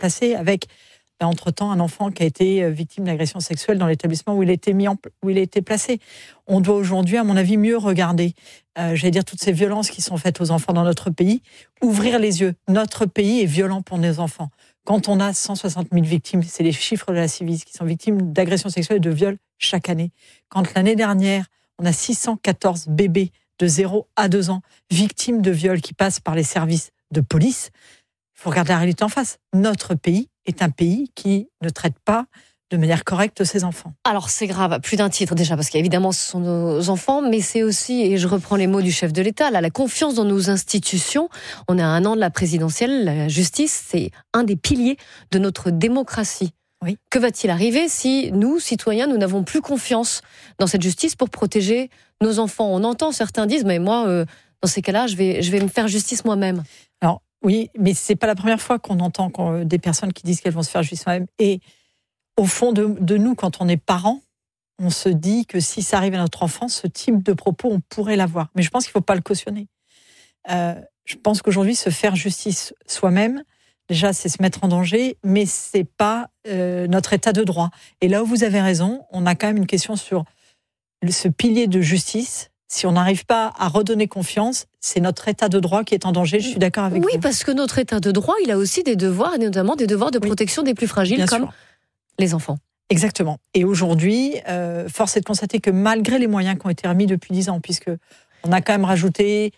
placé avec, entre-temps, un enfant qui a été victime d'agression sexuelle dans l'établissement où il a été placé. On doit aujourd'hui, à mon avis, mieux regarder, toutes ces violences qui sont faites aux enfants dans notre pays, ouvrir les yeux. Notre pays est violent pour nos enfants. Quand on a 160 000 victimes, c'est les chiffres de la Civis qui sont victimes d'agressions sexuelles et de viols chaque année. Quand l'année dernière, on a 614 bébés de 0 à 2 ans victimes de viols qui passent par les services de police, il faut regarder la réalité en face. Notre pays est un pays qui ne traite pas de manière correcte ses enfants. Alors c'est grave, à plus d'un titre déjà, parce qu'évidemment ce sont nos enfants, mais c'est aussi, et je reprends les mots du chef de l'État, la confiance dans nos institutions. On est à 1 an de la présidentielle, la justice, c'est un des piliers de notre démocratie. Oui. Que va-t-il arriver si nous, citoyens, nous n'avons plus confiance dans cette justice pour protéger nos enfants? On entend certains disent, mais moi, dans ces cas-là, je vais me faire justice moi-même. Alors oui, mais c'est pas la première fois qu'on entend des personnes qui disent qu'elles vont se faire justice moi-même. Et au fond de nous, quand on est parents, on se dit que si ça arrive à notre enfant, ce type de propos, on pourrait l'avoir. Mais je pense qu'il ne faut pas le cautionner. Je pense qu'aujourd'hui, se faire justice soi-même, déjà, c'est se mettre en danger, mais ce n'est pas notre état de droit. Et là où vous avez raison, on a quand même une question sur ce pilier de justice. Si on n'arrive pas à redonner confiance, c'est notre état de droit qui est en danger. Je suis d'accord avec vous. Oui, parce que notre état de droit, il a aussi des devoirs, et notamment des devoirs de protection des plus fragiles, bien comme sûr. Les enfants. Exactement. Et aujourd'hui, force est de constater que malgré les moyens qui ont été remis depuis 10 ans, puisqu'on a quand même rajouté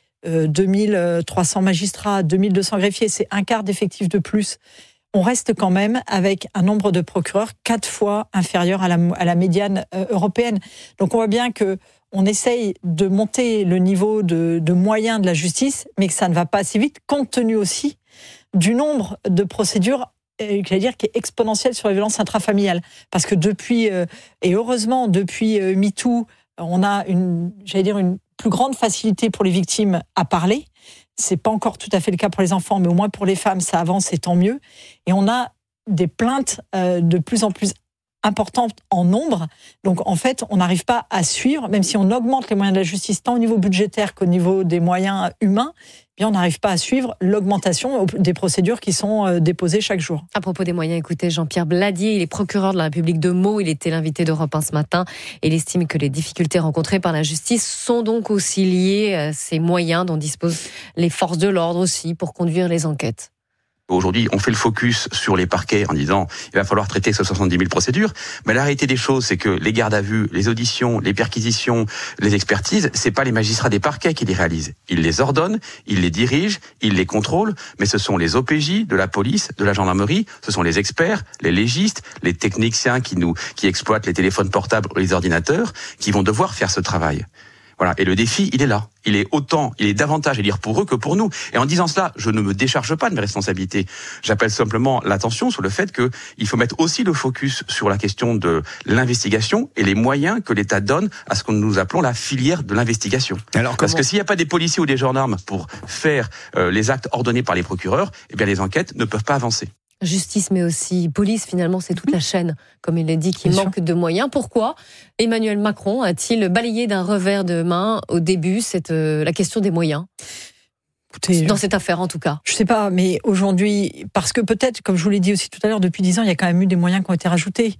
2300 magistrats, 2200 greffiers, c'est un quart d'effectifs de plus, on reste quand même avec un nombre de procureurs 4 fois inférieur à la médiane européenne. Donc on voit bien qu'on essaye de monter le niveau de moyens de la justice, mais que ça ne va pas assez vite, compte tenu aussi du nombre de procédures qui est exponentielle sur les violences intrafamiliales. Parce que depuis, et heureusement, depuis MeToo, on a une plus grande facilité pour les victimes à parler. C'est pas encore tout à fait le cas pour les enfants, mais au moins pour les femmes, ça avance et tant mieux. Et on a des plaintes de plus en plus importantes en nombre. Donc en fait, on n'arrive pas à suivre, même si on augmente les moyens de la justice, tant au niveau budgétaire qu'au niveau des moyens humains, on n'arrive pas à suivre l'augmentation des procédures qui sont déposées chaque jour. À propos des moyens, écoutez, Jean-Pierre Bladier, il est procureur de la République de Meaux, il était l'invité d'Europe 1 ce matin, et il estime que les difficultés rencontrées par la justice sont donc aussi liées à ces moyens dont disposent les forces de l'ordre aussi pour conduire les enquêtes. Aujourd'hui, on fait le focus sur les parquets en disant il va falloir traiter ces 70 000 procédures. Mais la réalité des choses, c'est que les gardes à vue, les auditions, les perquisitions, les expertises, c'est pas les magistrats des parquets qui les réalisent. Ils les ordonnent, ils les dirigent, ils les contrôlent, mais ce sont les OPJ de la police, de la gendarmerie, ce sont les experts, les légistes, les techniciens qui exploitent les téléphones portables ou les ordinateurs, qui vont devoir faire ce travail. Voilà. Et le défi, il est là. Il est davantage à dire pour eux que pour nous. Et en disant cela, je ne me décharge pas de mes responsabilités. J'appelle simplement l'attention sur le fait qu'il faut mettre aussi le focus sur la question de l'investigation et les moyens que l'État donne à ce que nous appelons la filière de l'investigation. Parce que s'il n'y a pas des policiers ou des gendarmes pour faire les actes ordonnés par les procureurs, eh bien les enquêtes ne peuvent pas avancer. Justice, mais aussi police, finalement, c'est toute la chaîne, comme il l'a dit, qui manque de moyens. Pourquoi Emmanuel Macron a-t-il balayé d'un revers de main, au début, la question des moyens ? Écoutez, dans cette affaire, en tout cas. Je ne sais pas, mais aujourd'hui, parce que peut-être, comme je vous l'ai dit aussi tout à l'heure, depuis 10 ans, il y a quand même eu des moyens qui ont été rajoutés.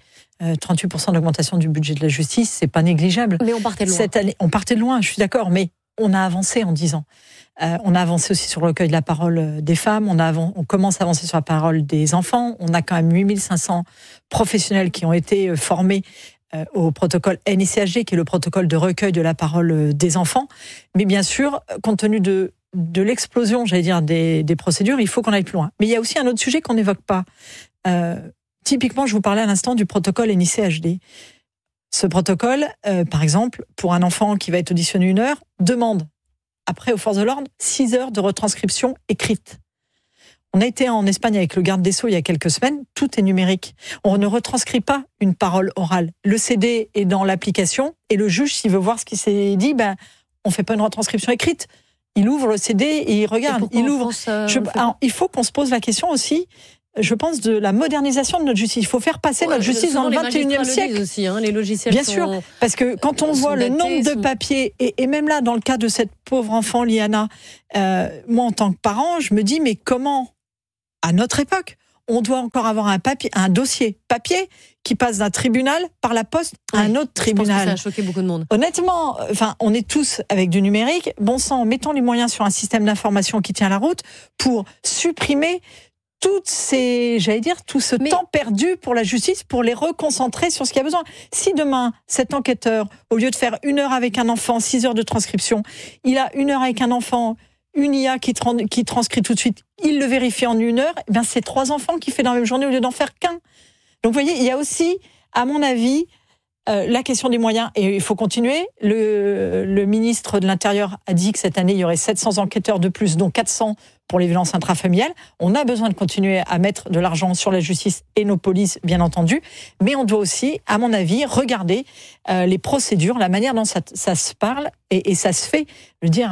38% d'augmentation du budget de la justice, c'est pas négligeable. Mais on partait de loin. Cette année, on partait de loin, je suis d'accord, mais on a avancé en 10 ans. On a avancé aussi sur le recueil de la parole des femmes, on commence à avancer sur la parole des enfants, on a quand même 8500 professionnels qui ont été formés au protocole NICHG, qui est le protocole de recueil de la parole des enfants. Mais bien sûr, compte tenu de l'explosion, des procédures, il faut qu'on aille plus loin. Mais il y a aussi un autre sujet qu'on n'évoque pas. Typiquement, je vous parlais à l'instant du protocole NICHD. Ce protocole, par exemple, pour un enfant qui va être auditionné 1 heure, demande après aux forces de l'ordre 6 heures de retranscription écrite. On a été en Espagne avec le garde des Sceaux il y a quelques semaines, tout est numérique. On ne retranscrit pas une parole orale. Le CD est dans l'application et le juge, s'il veut voir ce qui s'est dit, on ne fait pas une retranscription écrite. Il ouvre le CD et il regarde. Il faut qu'on se pose la question aussi, je pense, de la modernisation de notre justice. Il faut faire passer notre justice dans le 21e siècle. Aussi, les logiciels bien sûr, parce que quand on voit le nombre de papiers, et même là, dans le cas de cette pauvre enfant, Liana, moi, en tant que parent, je me dis, mais comment, à notre époque, on doit encore avoir un dossier papier qui passe d'un tribunal par la poste à un autre tribunal. Je pense que ça a choqué beaucoup de monde. Honnêtement, on est tous avec du numérique. Bon sang, mettons les moyens sur un système d'information qui tient la route pour supprimer tout ce temps perdu pour la justice, pour les reconcentrer sur ce qu'il y a besoin. Si demain, cet enquêteur, au lieu de faire 1 heure avec un enfant, 6 heures de transcription, il a 1 heure avec un enfant, une IA qui transcrit tout de suite, il le vérifie en 1 heure, c'est 3 enfants qu'il fait dans la même journée au lieu d'en faire qu'un. Donc vous voyez, il y a aussi, à mon avis, la question des moyens, et il faut continuer. Le ministre de l'Intérieur a dit que cette année, il y aurait 700 enquêteurs de plus, dont 400 pour les violences intrafamiliales. On a besoin de continuer à mettre de l'argent sur la justice et nos polices, bien entendu, mais on doit aussi, à mon avis, regarder les procédures, la manière dont ça se parle et ça se fait. Je veux dire...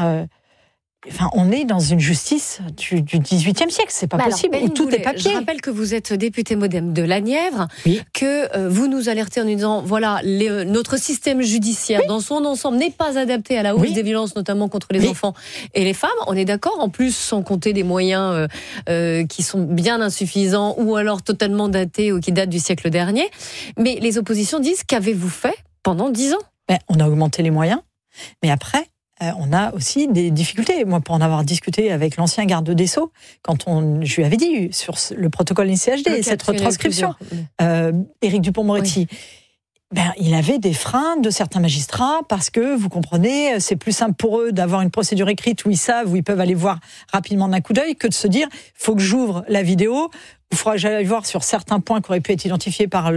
on est dans une justice du XVIIIe siècle, c'est pas possible, où tout est papier. Je rappelle que vous êtes député MoDem de la Nièvre, que vous nous alertez en nous disant, voilà, notre système judiciaire dans son ensemble n'est pas adapté à la hausse des violences, notamment contre les enfants et les femmes. On est d'accord, en plus, sans compter des moyens qui sont bien insuffisants ou alors totalement datés ou qui datent du siècle dernier. Mais les oppositions disent, qu'avez-vous fait pendant 10 ans ? On a augmenté les moyens, mais après, on a aussi des difficultés. Moi, pour en avoir discuté avec l'ancien garde des Sceaux, quand je lui avais dit sur le protocole INCHD, cette retranscription, Éric Dupond-Moretti, il avait des freins de certains magistrats parce que, vous comprenez, c'est plus simple pour eux d'avoir une procédure écrite où ils savent, où ils peuvent aller voir rapidement d'un coup d'œil, que de se dire, il faut que j'ouvre la vidéo, il faudra que j'aille voir sur certains points qui auraient pu être identifiés par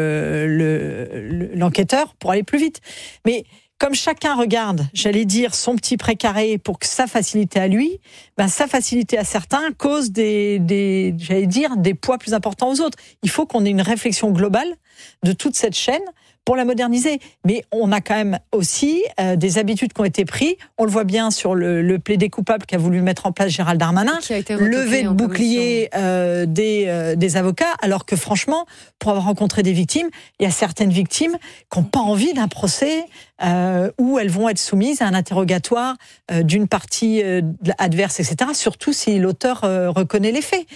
l'enquêteur pour aller plus vite. Mais comme chacun regarde, j'allais dire, son petit précaré pour que sa facilité à lui, sa facilité à certains cause des poids plus importants aux autres. Il faut qu'on ait une réflexion globale de toute cette chaîne pour la moderniser. Mais on a quand même aussi des habitudes qui ont été prises. On le voit bien sur le plaidé coupable qu'a voulu mettre en place Gérald Darmanin, lever le bouclier des avocats, alors que franchement, pour avoir rencontré des victimes, il y a certaines victimes qui n'ont pas envie d'un procès où elles vont être soumises à un interrogatoire d'une partie adverse, etc., surtout si l'auteur reconnaît les faits.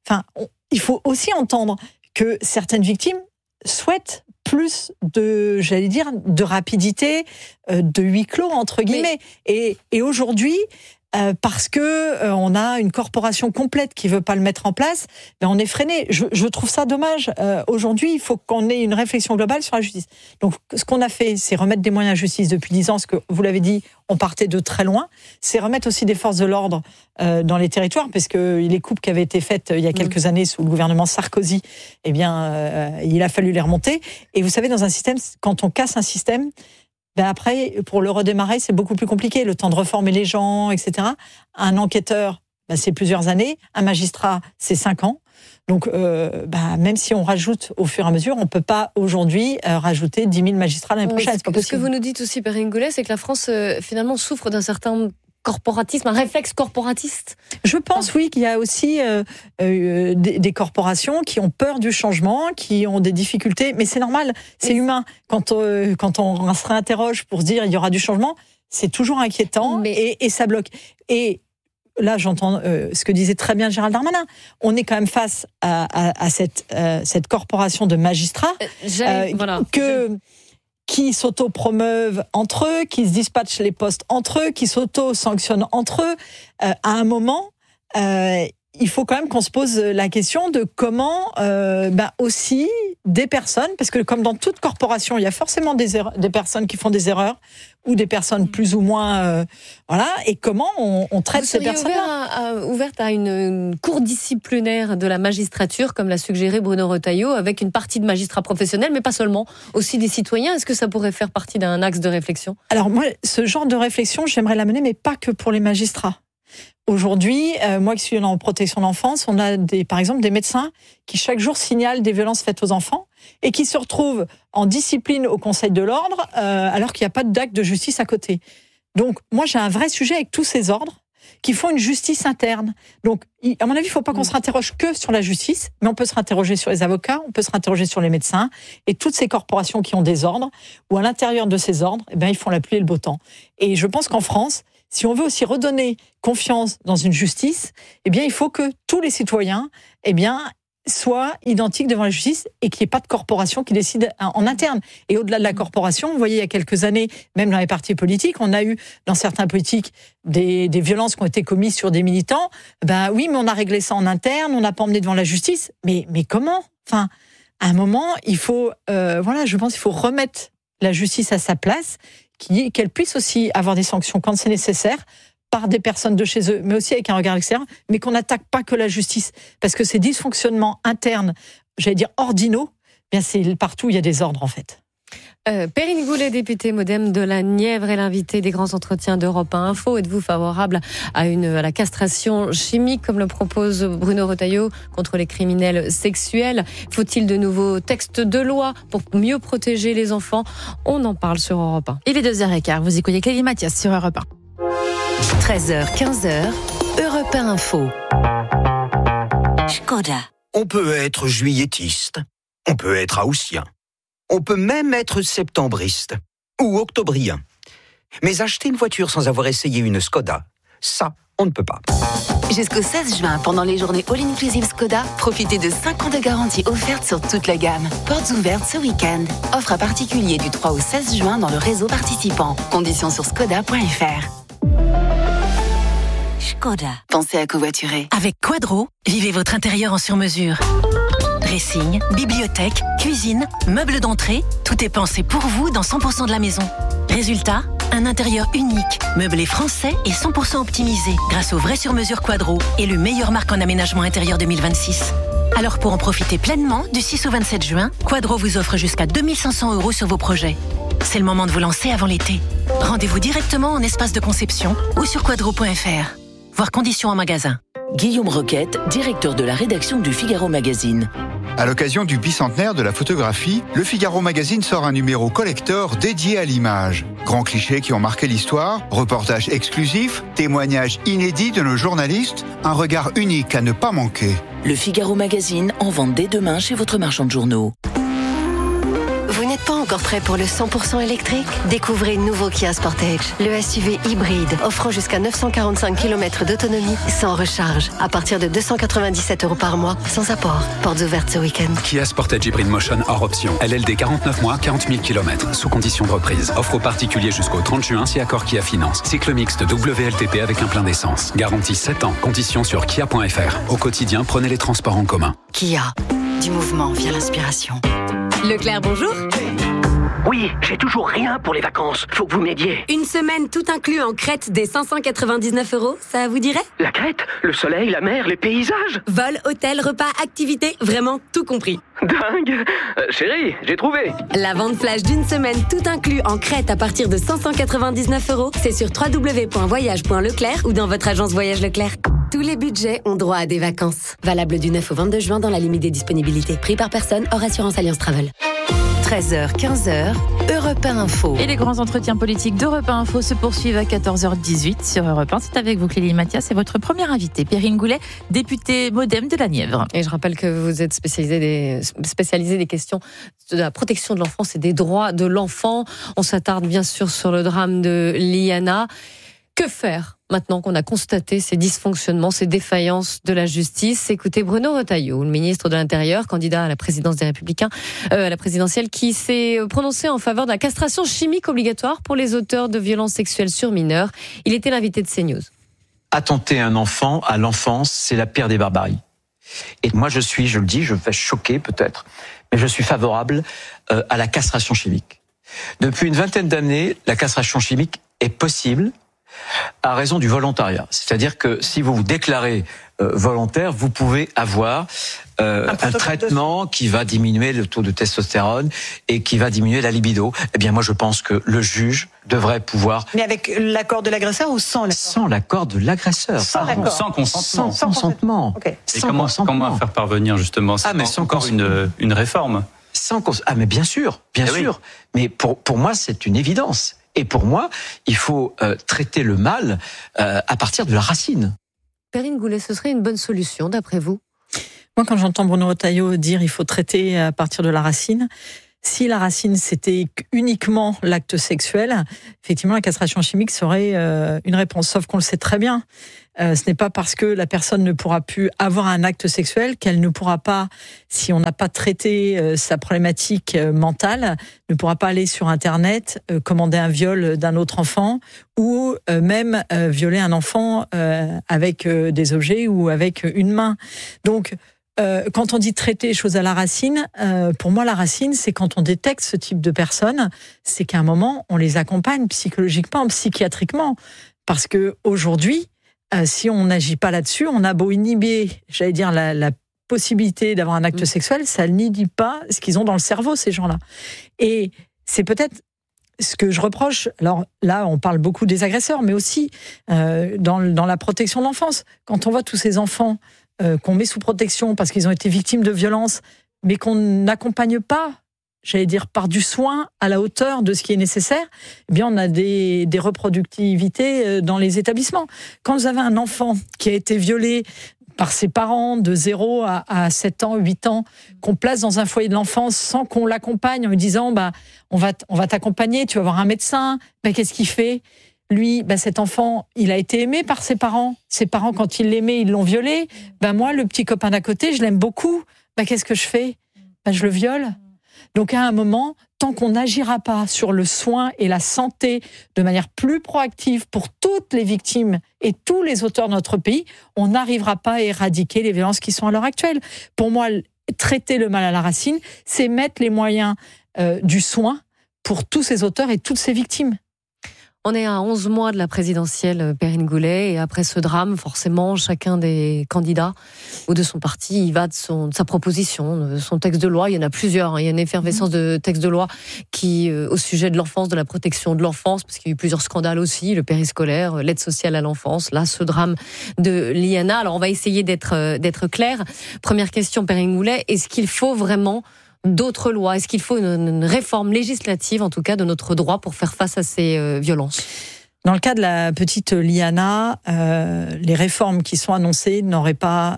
Il faut aussi entendre que certaines victimes souhaitent plus de rapidité, de huis clos, entre guillemets. Et aujourd'hui, parce que on a une corporation complète qui veut pas le mettre en place, on est freiné. Je trouve ça dommage. Aujourd'hui, il faut qu'on ait une réflexion globale sur la justice. Donc, ce qu'on a fait, c'est remettre des moyens à la justice depuis 10 ans, parce que, vous l'avez dit, on partait de très loin. C'est remettre aussi des forces de l'ordre dans les territoires, parce que les coupes qui avaient été faites il y a quelques années sous le gouvernement Sarkozy, il a fallu les remonter. Et vous savez, dans un système, quand on casse un système, après, pour le redémarrer, c'est beaucoup plus compliqué. Le temps de reformer les gens, etc. Un enquêteur, c'est plusieurs années. Un magistrat, c'est 5 ans. Donc, même si on rajoute au fur et à mesure, on ne peut pas aujourd'hui rajouter 10 000 magistrats l'année prochaine. Ce que vous nous dites aussi, Perrine Goulet, c'est que la France, finalement, souffre d'un certain corporatisme, un réflexe corporatiste. Je pense, oui, qu'il y a aussi des corporations qui ont peur du changement, qui ont des difficultés, mais c'est normal, c'est humain. Quand on se réinterroge pour se dire il y aura du changement, c'est toujours inquiétant et ça bloque. Et là, j'entends ce que disait très bien Gérald Darmanin. On est quand même face à cette corporation de magistrats qui s'auto-promeuvent entre eux, qui se dispatchent les postes entre eux, qui s'auto-sanctionnent entre eux. À un moment, il faut quand même qu'on se pose la question de comment aussi des personnes, parce que comme dans toute corporation, il y a forcément des personnes qui font des erreurs, ou des personnes plus ou moins... et comment on traite ces personnes-là. Ouverte à une cour disciplinaire de la magistrature, comme l'a suggéré Bruno Retailleau, avec une partie de magistrats professionnels, mais pas seulement, aussi des citoyens. Est-ce que ça pourrait faire partie d'un axe de réflexion ? Alors moi, ce genre de réflexion, j'aimerais la mener, mais pas que pour les magistrats. Aujourd'hui, moi qui suis en protection de l'enfance, on a par exemple des médecins qui chaque jour signalent des violences faites aux enfants et qui se retrouvent en discipline au Conseil de l'ordre alors qu'il n'y a pas d'acte de justice à côté. Donc moi j'ai un vrai sujet avec tous ces ordres qui font une justice interne. Donc à mon avis, il ne faut pas qu'on se réinterroge que sur la justice, mais on peut se réinterroger sur les avocats, on peut se réinterroger sur les médecins et toutes ces corporations qui ont des ordres, ou à l'intérieur de ces ordres, ils font la pluie et le beau temps. Et je pense qu'en France, si on veut aussi redonner confiance dans une justice, il faut que tous les citoyens soit identique devant la justice et qu'il n'y ait pas de corporation qui décide en interne. Et au-delà de la corporation, vous voyez, il y a quelques années, même dans les partis politiques, on a eu dans certains politiques des violences qui ont été commises sur des militants. Ben oui, mais on a réglé ça en interne, on n'a pas emmené devant la justice. Mais comment ? Enfin, à un moment, il faut, je pense qu'il faut remettre la justice à sa place, qu'elle puisse aussi avoir des sanctions quand c'est nécessaire, par des personnes de chez eux, mais aussi avec un regard extérieur, mais qu'on n'attaque pas que la justice. Parce que ces dysfonctionnements internes, j'allais dire ordinaux, bien c'est partout où il y a des ordres en fait. Perrine Goulet, députée MoDem de la Nièvre, est l'invitée des grands entretiens d'Europe 1 Info. Êtes-vous favorable à la castration chimique, comme le propose Bruno Retailleau, contre les criminels sexuels ? Faut-il de nouveaux textes de loi pour mieux protéger les enfants ? On en parle sur Europe 1. Il est 2h15, vous écoutez Clélie Mathias sur Europe 1. 13h, 15h, Europe 1 Info. Škoda. On peut être juillettiste, on peut être haussien, on peut même être septembriste ou octobrien. Mais acheter une voiture sans avoir essayé une Škoda, ça, on ne peut pas. Jusqu'au 16 juin, pendant les journées All-Inclusive Škoda, profitez de 5 ans de garantie offerte sur toute la gamme. Portes ouvertes ce week-end. Offre à particulier du 3 au 16 juin dans le réseau participant. Conditions sur škoda.fr. Škoda. Pensez à covoiturer. Avec Quadro, vivez votre intérieur en sur-mesure. Dressing, bibliothèque, cuisine, meubles d'entrée, tout est pensé pour vous dans 100% de la maison. Résultat, un intérieur unique, meublé français et 100% optimisé grâce au vrai sur-mesure Quadro et le meilleur marque en aménagement intérieur 2026. Alors pour en profiter pleinement, du 6 au 27 juin, Quadro vous offre jusqu'à 2500 € sur vos projets. C'est le moment de vous lancer avant l'été. Rendez-vous directement en espace de conception ou sur quadro.fr. Voir conditions en magasin. Guillaume Roquette, directeur de la rédaction du Figaro Magazine. À l'occasion du bicentenaire de la photographie, le Figaro Magazine sort un numéro collector dédié à l'image. Grands clichés qui ont marqué l'histoire, reportages exclusifs, témoignages inédits de nos journalistes, un regard unique à ne pas manquer. Le Figaro Magazine en vente dès demain chez votre marchand de journaux. Vous n'êtes pas encore prêt pour le 100% électrique ? Découvrez le nouveau Kia Sportage, le SUV hybride, offrant jusqu'à 945 km d'autonomie sans recharge, à partir de 297 € par mois, sans apport. Portes ouvertes ce week-end. Kia Sportage Hybrid Motion hors option. LLD 49 mois, 40 000 km, sous condition de reprise. Offre aux particuliers jusqu'au 30 juin si accord Kia Finance. Cycle mixte WLTP avec un plein d'essence. Garantie 7 ans. Conditions sur kia.fr. Au quotidien, prenez les transports en commun. Kia, du mouvement via l'inspiration. Leclerc, bonjour. Oui, j'ai toujours rien pour les vacances. Faut que vous m'aidiez. Une semaine tout inclus en Crète des 599 €, ça vous dirait ? La Crète, le soleil, la mer, les paysages. Vol, hôtel, repas, activités, vraiment tout compris. Dingue. Chérie, j'ai trouvé. La vente flash d'une semaine tout inclus en Crète à partir de 599 €, c'est sur www.voyage.leclerc ou dans votre agence Voyage Leclerc. Tous les budgets ont droit à des vacances. Valable du 9 au 22 juin dans la limite des disponibilités. Prix par personne, hors assurance Alliance Travel. 13h, 15h, Europe 1 Info. Et les grands entretiens politiques d'Europe 1 Info se poursuivent à 14h18 sur Europe 1. C'est avec vous, Clélie Mathias, et votre première invitée, Perrine Goulet, députée MoDem de la Nièvre. Et je rappelle que vous êtes spécialisée des questions de la protection de l'enfance et des droits de l'enfant. On s'attarde bien sûr sur le drame de Liana. Que faire maintenant qu'on a constaté ces dysfonctionnements, ces défaillances de la justice? Écoutez Bruno Retailleau, le ministre de l'Intérieur, candidat à la présidence des Républicains, à la présidentielle, qui s'est prononcé en faveur de la castration chimique obligatoire pour les auteurs de violences sexuelles sur mineurs. Il était l'invité de CNews. Attenter un enfant à l'enfance, c'est la pire des barbaries. Et moi je le dis, je vais choquer peut-être, mais je suis favorable à la castration chimique. Depuis une vingtaine d'années, la castration chimique est possible à raison du volontariat. C'est-à-dire que si vous vous déclarez volontaire, vous pouvez avoir un traitement qui va diminuer le taux de testostérone et qui va diminuer la libido. Eh bien, moi, je pense que le juge devrait pouvoir... Mais avec l'accord de l'agresseur ou sans l'accord ? Sans l'accord de l'agresseur. Sans consentement. Sans consentement. Okay. Et comment faire parvenir justement ça? Mais sans encore une réforme. Mais bien sûr. Oui. Mais pour moi, c'est une évidence. Et pour moi, il faut traiter le mal à partir de la racine. Perrine Goulet, ce serait une bonne solution, d'après vous ? Moi, quand j'entends Bruno Retailleau dire il faut traiter à partir de la racine, Si la racine, c'était uniquement l'acte sexuel, effectivement, la castration chimique serait une réponse. Sauf qu'on le sait très bien. Ce n'est pas parce que la personne ne pourra plus avoir un acte sexuel qu'elle ne pourra pas, si on n'a pas traité sa problématique mentale, ne pourra pas aller sur Internet, commander un viol d'un autre enfant ou même violer un enfant avec des objets ou avec une main. Donc, quand on dit traiter les choses à la racine, pour moi, la racine, c'est quand on détecte ce type de personnes, c'est qu'à un moment, on les accompagne psychologiquement, psychiatriquement. Parce que aujourd'hui, si on n'agit pas là-dessus, on a beau inhiber, j'allais dire, la possibilité d'avoir un acte sexuel, ça n'inhibe pas ce qu'ils ont dans le cerveau, ces gens-là. Et c'est peut-être ce que je reproche. Alors là, on parle beaucoup des agresseurs, mais aussi dans la protection de l'enfance. Quand on voit tous ces enfants qu'on met sous protection parce qu'ils ont été victimes de violences, mais qu'on n'accompagne pas, j'allais dire, par du soin à la hauteur de ce qui est nécessaire, eh bien, on a des reproductivités dans les établissements. Quand vous avez un enfant qui a été violé par ses parents de 0 à 7 ans, 8 ans, qu'on place dans un foyer de l'enfance sans qu'on l'accompagne en lui disant on va t'accompagner, tu vas voir un médecin, qu'est-ce qu'il fait ? Lui, cet enfant, il a été aimé par ses parents. Ses parents, quand ils l'aimaient, ils l'ont violé. Moi, le petit copain d'à côté, je l'aime beaucoup. Qu'est-ce que je fais ? Je le viole. Donc, à un moment, tant qu'on n'agira pas sur le soin et la santé de manière plus proactive pour toutes les victimes et tous les auteurs de notre pays, on n'arrivera pas à éradiquer les violences qui sont à l'heure actuelle. Pour moi, traiter le mal à la racine, c'est mettre les moyens du soin pour tous ces auteurs et toutes ces victimes. On est à 11 mois de la présidentielle, Perrine Goulet, et après ce drame, forcément, chacun des candidats ou de son parti, il va de sa proposition, de son texte de loi. Il y en a plusieurs. Il y a une effervescence de textes de loi qui, au sujet de l'enfance, de la protection de l'enfance, parce qu'il y a eu plusieurs scandales aussi, le périscolaire, l'aide sociale à l'enfance, là, ce drame de l'INA. Alors, on va essayer d'être clair. Première question, Perrine Goulet, est-ce qu'il faut vraiment d'autres lois ? Est-ce qu'il faut une réforme législative, en tout cas, de notre droit pour faire face à ces violences ? Dans le cas de la petite Liana, les réformes qui sont annoncées n'auraient pas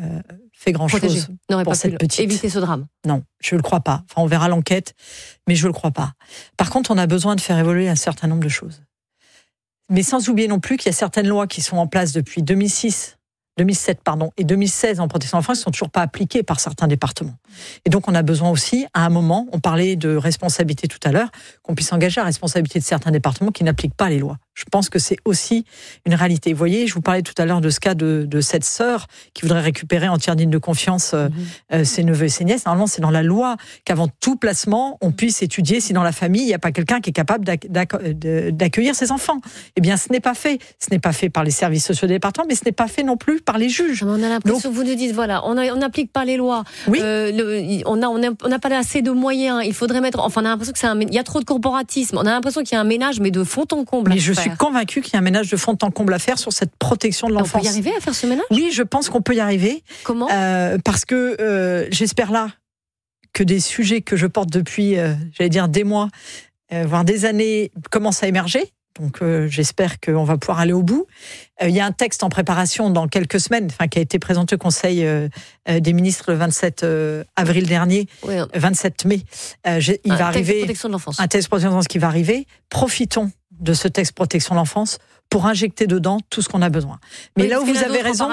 fait grand-chose pour cette petite. Éviter ce drame. Non, je ne le crois pas. Enfin, on verra l'enquête, mais je ne le crois pas. Par contre, on a besoin de faire évoluer un certain nombre de choses. Mais sans oublier non plus qu'il y a certaines lois qui sont en place depuis 2007 et 2016 en protection de l'enfance qui ne sont toujours pas appliquées par certains départements. Et donc, on a besoin aussi, à un moment, on parlait de responsabilité tout à l'heure, qu'on puisse engager la responsabilité de certains départements qui n'appliquent pas les lois. Je pense que c'est aussi une réalité. Vous voyez, je vous parlais tout à l'heure de ce cas de cette sœur qui voudrait récupérer en tiers digne de confiance ses neveux et ses nièces. Normalement, c'est dans la loi qu'avant tout placement, on puisse étudier si dans la famille, il n'y a pas quelqu'un qui est capable d'accueillir ses enfants. Eh bien, ce n'est pas fait. Ce n'est pas fait par les services sociaux des départements, mais ce n'est pas fait non plus par les juges. On a l'impression que vous nous dites, voilà, on n'applique pas les lois. Oui. On n'a pas assez de moyens. Il faudrait mettre. Enfin, on a l'impression qu'il y a trop de corporatisme. On a l'impression qu'il y a un ménage, mais de fond en comble. Mais je suis convaincue qu'il y a un ménage de fond en comble à faire sur cette protection de l'enfance. On peut y arriver à faire ce ménage ? Oui, je pense qu'on peut y arriver. Comment ? Parce que j'espère là que des sujets que je porte depuis, j'allais dire des mois, voire des années, commencent à émerger. Donc j'espère qu'on va pouvoir aller au bout. Il y a un texte en préparation dans quelques semaines, qui a été présenté au Conseil des ministres le 27 avril dernier, 27 mai. Il va arriver protection de l'enfance. Un texte protection de l'enfance qui va arriver. Profitons de ce texte protection de l'enfance pour injecter dedans tout ce qu'on a besoin. Mais là où vous avez raison,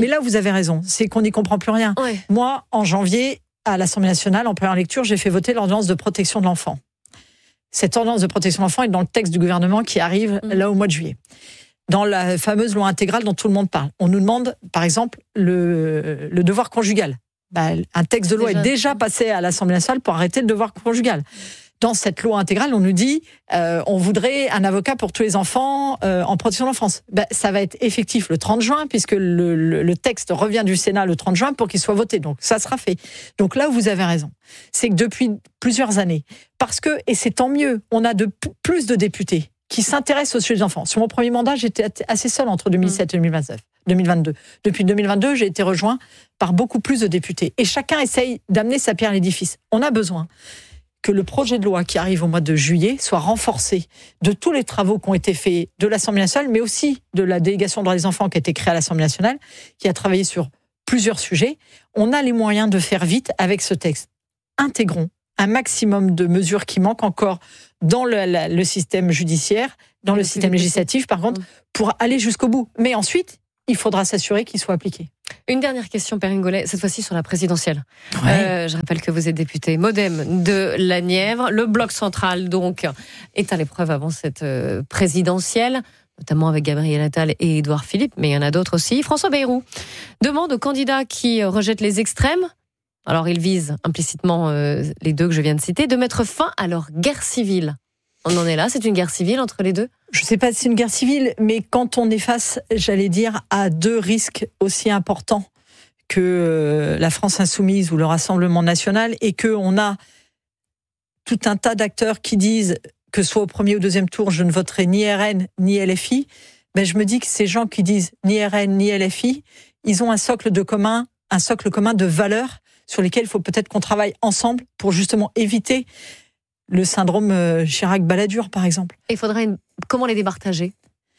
c'est qu'on n'y comprend plus rien. Ouais. Moi, en janvier, à l'Assemblée nationale, en première lecture, j'ai fait voter l'ordonnance de protection de l'enfant. Cette ordonnance de protection de l'enfant est dans le texte du gouvernement qui arrive là au mois de juillet. Dans la fameuse loi intégrale dont tout le monde parle, on nous demande, par exemple, le devoir conjugal. Un texte de loi est déjà passé à l'Assemblée nationale pour arrêter le devoir conjugal. Dans cette loi intégrale, on nous dit on voudrait un avocat pour tous les enfants en protection de l'enfance. Ça va être effectif le 30 juin, puisque le texte revient du Sénat le 30 juin pour qu'il soit voté. Donc ça sera fait. Donc là où vous avez raison, c'est que depuis plusieurs années, parce que, et c'est tant mieux, on a plus de députés qui s'intéressent au sujet des enfants. Sur mon premier mandat, j'étais assez seule entre 2007 et 2022. Depuis 2022, j'ai été rejoint par beaucoup plus de députés. Et chacun essaye d'amener sa pierre à l'édifice. On a besoin que le projet de loi qui arrive au mois de juillet soit renforcé de tous les travaux qui ont été faits de l'Assemblée nationale, mais aussi de la délégation des droits des enfants qui a été créée à l'Assemblée nationale, qui a travaillé sur plusieurs sujets. On a les moyens de faire vite avec ce texte. Intégrons un maximum de mesures qui manquent encore dans le système judiciaire, dans le système législatif, par contre, pour aller jusqu'au bout. Mais ensuite, il faudra s'assurer qu'ils soient appliqués. Une dernière question, Perrine Goulet, cette fois-ci sur la présidentielle. Je rappelle que vous êtes député MoDem de la Nièvre. Le bloc central, donc, est à l'épreuve avant cette présidentielle, notamment avec Gabriel Attal et Édouard Philippe, mais il y en a d'autres aussi. François Bayrou demande aux candidats qui rejettent les extrêmes, alors il vise implicitement les deux que je viens de citer, de mettre fin à leur guerre civile. On en est là, c'est une guerre civile entre les deux ? Je ne sais pas si c'est une guerre civile, mais quand on est face, j'allais dire, à deux risques aussi importants que la France insoumise ou le Rassemblement national, et qu'on a tout un tas d'acteurs qui disent que soit au premier ou deuxième tour, je ne voterai ni RN ni LFI, ben je me dis que ces gens qui disent ni RN ni LFI, ils ont un socle commun de valeurs sur lesquelles il faut peut-être qu'on travaille ensemble pour justement éviter le syndrome Chirac-Balladur, par exemple. Il faudrait comment les départager ?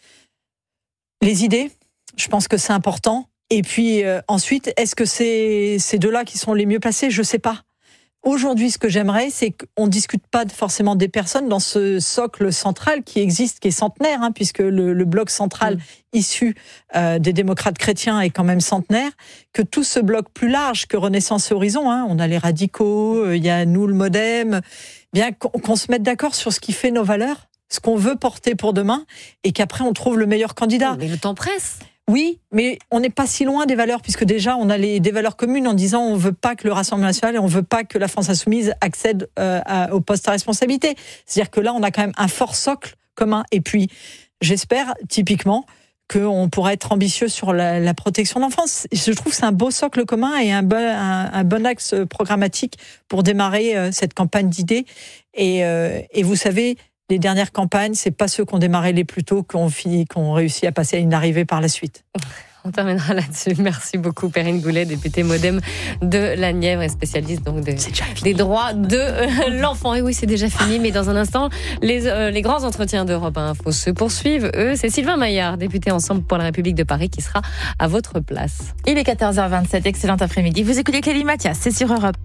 Les idées, je pense que c'est important. Et puis ensuite, est-ce que c'est ces deux-là qui sont les mieux placés ? Je ne sais pas. Aujourd'hui, ce que j'aimerais, c'est qu'on ne discute pas forcément des personnes dans ce socle central qui existe, qui est centenaire, puisque le bloc central issu des démocrates chrétiens est quand même centenaire, que tout ce bloc plus large que Renaissance et Horizon, on a les radicaux, il y a nous, le MoDem, bien qu'on se mette d'accord sur ce qui fait nos valeurs, ce qu'on veut porter pour demain, et qu'après on trouve le meilleur candidat. Mais le temps presse. Oui, mais on n'est pas si loin des valeurs, puisque déjà on a des valeurs communes en disant on ne veut pas que le Rassemblement national et on ne veut pas que la France insoumise accède au poste à responsabilité. C'est-à-dire que là on a quand même un fort socle commun. Et puis j'espère typiquement qu'on pourra être ambitieux sur la protection de l'enfance. Je trouve que c'est un beau socle commun et un bon axe programmatique pour démarrer cette campagne d'idées. Et vous savez, les dernières campagnes, c'est pas ceux qui ont démarré les plus tôt qui ont réussi à passer à une arrivée par la suite. On terminera là-dessus. Merci beaucoup, Perrine Goulet, députée MoDem de la Nièvre et spécialiste donc des droits de l'enfant. Et oui, c'est déjà fini, mais dans un instant, les grands entretiens d'Europe 1 Info se poursuivent. C'est Sylvain Maillard, député Ensemble pour la République de Paris, qui sera à votre place. Il est 14h27, excellent après-midi. Vous écoutez Clélie Mathias, c'est sur Europe.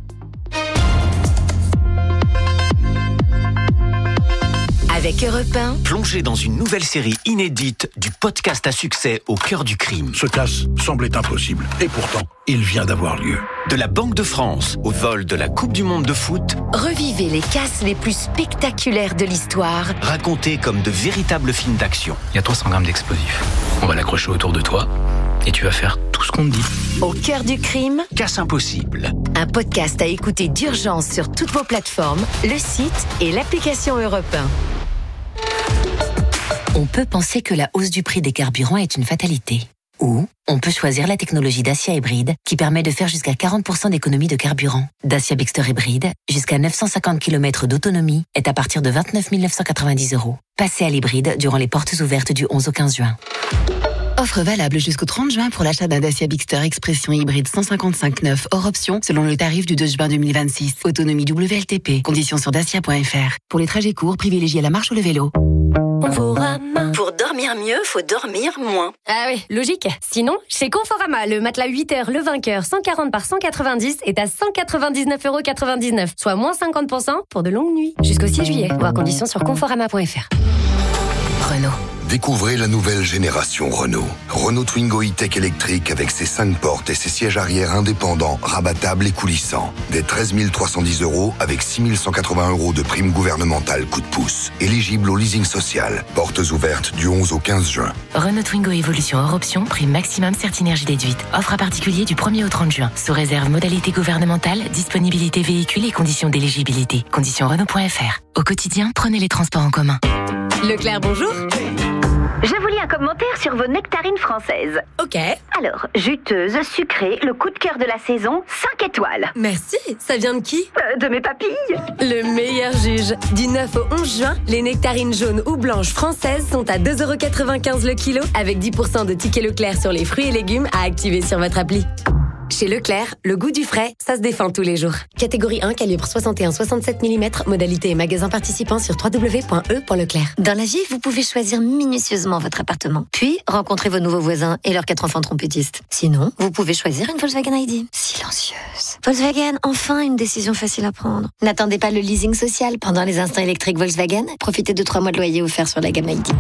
Avec Europe 1, plongez dans une nouvelle série inédite du podcast à succès Au cœur du crime. Ce casse semblait impossible, et pourtant, il vient d'avoir lieu. De la Banque de France au vol de la Coupe du Monde de foot, revivez les casses les plus spectaculaires de l'histoire, racontés comme de véritables films d'action. Il y a 300 grammes d'explosifs. On va l'accrocher autour de toi, et tu vas faire tout ce qu'on te dit. Au cœur du crime, Casse impossible. Un podcast à écouter d'urgence sur toutes vos plateformes, le site et l'application Europe 1. On peut penser que la hausse du prix des carburants est une fatalité. Ou on peut choisir la technologie Dacia Hybride qui permet de faire jusqu'à 40% d'économie de carburant. Dacia Bigster Hybride, jusqu'à 950 km d'autonomie, est à partir de 29 990 €. Passez à l'hybride durant les portes ouvertes du 11 au 15 juin. Offre valable jusqu'au 30 juin pour l'achat d'un Dacia Bigster Expression hybride 155/9 hors option selon le tarif du 2 juin 2026. Autonomie WLTP. Conditions sur dacia.fr. Pour les trajets courts, privilégiez la marche ou le vélo. Conforama. Pour dormir mieux, faut dormir moins. Ah oui, logique. Sinon, chez Conforama, le matelas 8 heures Le Vainqueur 140 par 190 est à 199,99 €, soit moins 50% pour de longues nuits. Jusqu'au 6 juillet. Voir conditions sur conforama.fr. Renault. Découvrez la nouvelle génération Renault. Renault Twingo E-Tech électrique avec ses 5 portes et ses sièges arrière indépendants, rabattables et coulissants. Dès 13 310 € avec 6 180 € de prime gouvernementale coup de pouce. Éligible au leasing social. Portes ouvertes du 11 au 15 juin. Renault Twingo Évolution hors option, prime maximum Certinergie déduite. Offre à particulier du 1er au 30 juin. Sous réserve modalité gouvernementale, disponibilité véhicule et conditions d'éligibilité. Conditions Renault.fr. Au quotidien, prenez les transports en commun. Leclerc, bonjour. Je vous lis un commentaire sur vos nectarines françaises. Ok. Alors, juteuse, sucrée, le coup de cœur de la saison, 5 étoiles. Merci. Ça vient de qui ? De mes papilles. Le meilleur juge. Du 9 au 11 juin, les nectarines jaunes ou blanches françaises sont à 2,95 € le kilo, avec 10% de tickets Leclerc sur les fruits et légumes à activer sur votre appli. Chez Leclerc, le goût du frais, ça se défend tous les jours. Catégorie 1, calibre 61-67 mm, modalité et magasin participant sur www.e.leclerc. Dans la vie, vous pouvez choisir minutieusement votre appartement, puis rencontrer vos nouveaux voisins et leurs 4 enfants trompettistes. Sinon, vous pouvez choisir une Volkswagen ID. Silencieuse. Volkswagen, enfin une décision facile à prendre. N'attendez pas le leasing social pendant les instants électriques Volkswagen. Profitez de 3 mois de loyer offerts sur la gamme ID.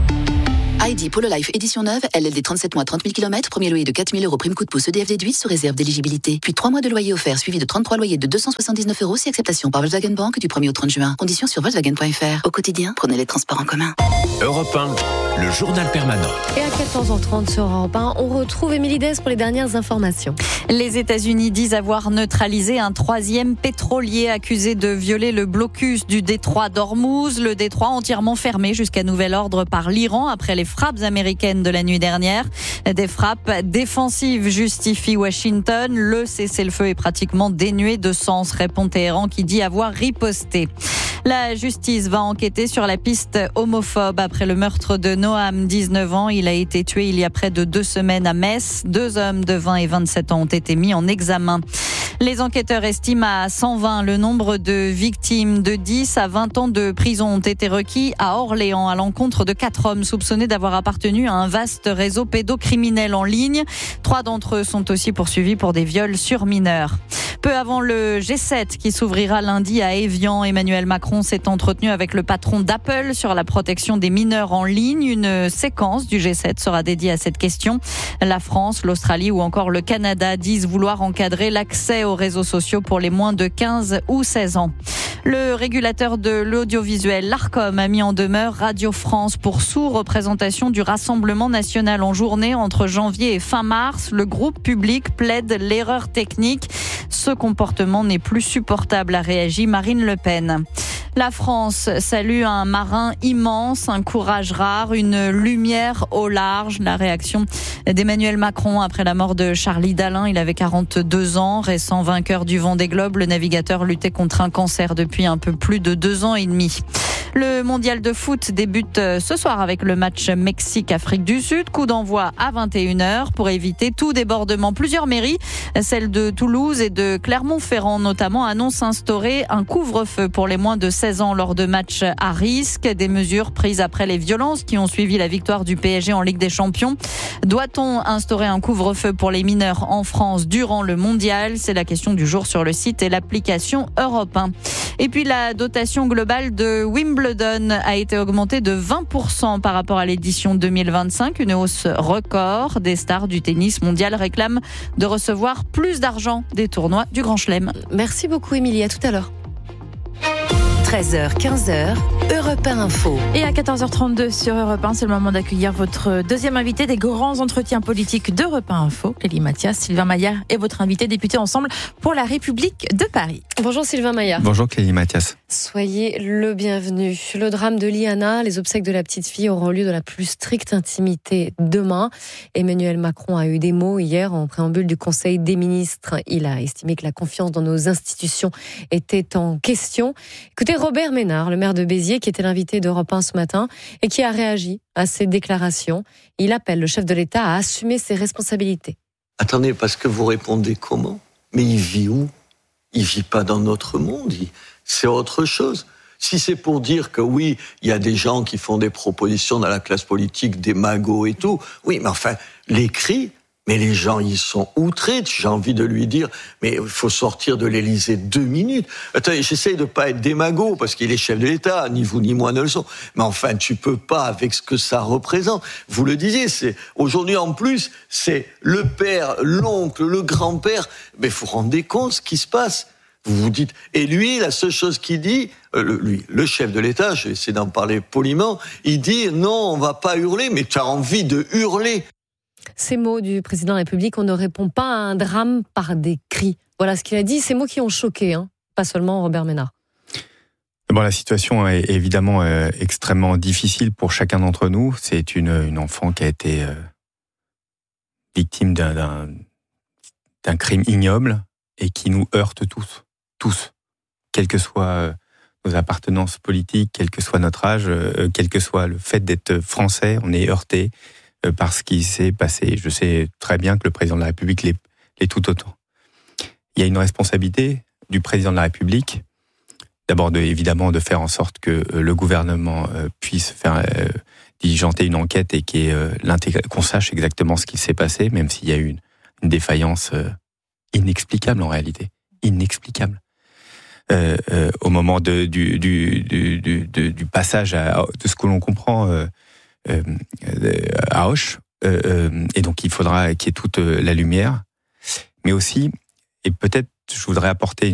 ID Polo Life édition neuve, LLD 37 mois 30 000 km, premier loyer de 4 000 €, prime coup de pouce EDF déduit sous réserve d'éligibilité. Puis 3 mois de loyer offert suivi de 33 loyers de 279 € si acceptation par Volkswagen Bank du 1er au 30 juin. Conditions sur Volkswagen.fr. Au quotidien, prenez les transports en commun. Europe 1, le journal permanent. Et à 14h30 sur Europe 1, on retrouve Émilie Dès pour les dernières informations. Les États-Unis disent avoir neutralisé un 3e pétrolier accusé de violer le blocus du détroit d'Ormuz. Le détroit entièrement fermé jusqu'à nouvel ordre par l'Iran après les frappes américaines de la nuit dernière. Des frappes défensives justifient Washington. Le cessez-le-feu est pratiquement dénué de sens, répond Téhéran qui dit avoir riposté. La justice va enquêter sur la piste homophobe après le meurtre de Noam, 19 ans. Il a été tué il y a près de 2 semaines à Metz. 2 hommes de 20 et 27 ans ont été mis en examen. Les enquêteurs estiment à 120 le nombre de victimes. De 10 à 20 ans de prison ont été requis à Orléans à l'encontre de 4 hommes soupçonnés d'avoir appartenu à un vaste réseau pédocriminel en ligne. 3 d'entre eux sont aussi poursuivis pour des viols sur mineurs. Peu avant le G7 qui s'ouvrira lundi à Évian, Emmanuel Macron s'est entretenu avec le patron d'Apple sur la protection des mineurs en ligne. Une séquence du G7 sera dédiée à cette question. La France, l'Australie ou encore le Canada disent vouloir encadrer l'accès aux réseaux sociaux pour les moins de 15 ou 16 ans. Le régulateur de l'audiovisuel, l'Arcom, a mis en demeure Radio France pour sous-représentation du Rassemblement national en journée entre janvier et fin mars. Le groupe public plaide l'erreur technique. Ce comportement n'est plus supportable, a réagi Marine Le Pen. La France salue un marin immense, un courage rare, une lumière au large. La réaction d'Emmanuel Macron après la mort de Charlie Dalin. Il avait 42 ans, récent vainqueur du Vendée Globe. Le navigateur luttait contre un cancer depuis un peu plus de 2 ans et demi. Le mondial de foot débute ce soir avec le match Mexique-Afrique du Sud. Coup d'envoi à 21h pour éviter tout débordement. Plusieurs mairies, celles de Toulouse et de Clermont-Ferrand notamment, annoncent instaurer un couvre-feu pour les moins de 16 ans lors de matchs à risque. Des mesures prises après les violences qui ont suivi la victoire du PSG en Ligue des Champions. Doit-on instaurer un couvre-feu pour les mineurs en France durant le mondial ? C'est la question du jour sur le site et l'application Europe 1. Et puis la dotation globale de Wimbledon a été augmentée de 20% par rapport à l'édition 2025. Une hausse record. Des stars du tennis mondial réclament de recevoir plus d'argent des tournois du Grand Chelem. Merci beaucoup Émilie, à tout à l'heure. 13h, 15h, Europe 1 Info. Et à 14h32 sur Europe 1, c'est le moment d'accueillir votre deuxième invité des grands entretiens politiques d'Europe 1 Info. Clélie Mathias, Sylvain Maillard est votre invité, député Ensemble pour la République de Paris. Bonjour Sylvain Maillard. Bonjour Clélie Mathias. Soyez le bienvenu. Le drame de Liana, les obsèques de la petite fille auront lieu dans la plus stricte intimité demain. Emmanuel Macron a eu des mots hier en préambule du Conseil des ministres. Il a estimé que la confiance dans nos institutions était en question. Écoutez, Robert Ménard, le maire de Béziers, qui était l'invité d'Europe 1 ce matin et qui a réagi à ces déclarations. Il appelle le chef de l'État à assumer ses responsabilités. Attendez, parce que vous répondez comment ? Mais il vit où ? Il vit pas dans notre monde, c'est autre chose. Si c'est pour dire que oui, il y a des gens qui font des propositions dans la classe politique, des magots et tout, oui, mais enfin, les cris, mais les gens, ils sont outrés. J'ai envie de lui dire, mais il faut sortir de l'Élysée 2 minutes. Attendez, j'essaye de pas être démago, parce qu'il est chef de l'État, ni vous ni moi ne le sont. Mais enfin, tu peux pas avec ce que ça représente. Vous le disiez, c'est aujourd'hui en plus, c'est le père, l'oncle, le grand-père. Mais vous vous rendez compte ce qui se passe. Vous vous dites, et lui, la seule chose qu'il dit, le chef de l'État, je vais essayer d'en parler poliment, il dit, non, on va pas hurler, mais tu as envie de hurler. Ces mots du président de la République, on ne répond pas à un drame par des cris. Voilà ce qu'il a dit, ces mots qui ont choqué, pas seulement Robert Ménard. Bon, la situation est évidemment extrêmement difficile pour chacun d'entre nous. C'est une enfant qui a été victime d'un crime ignoble et qui nous heurte tous, quelles que soient nos appartenances politiques, quel que soit notre âge, quel que soit le fait d'être français, on est heurté par ce qui s'est passé. Je sais très bien que le président de la République l'est tout autant. il y a une responsabilité du président de la République, d'abord évidemment de faire en sorte que le gouvernement puisse faire diligenter une enquête et qu'on sache exactement ce qui s'est passé, même s'il y a eu une défaillance inexplicable en réalité, inexplicable. Au moment du passage de ce que l'on comprend à Auch, et donc il faudra qu'il y ait toute la lumière, mais aussi, et peut-être je voudrais apporter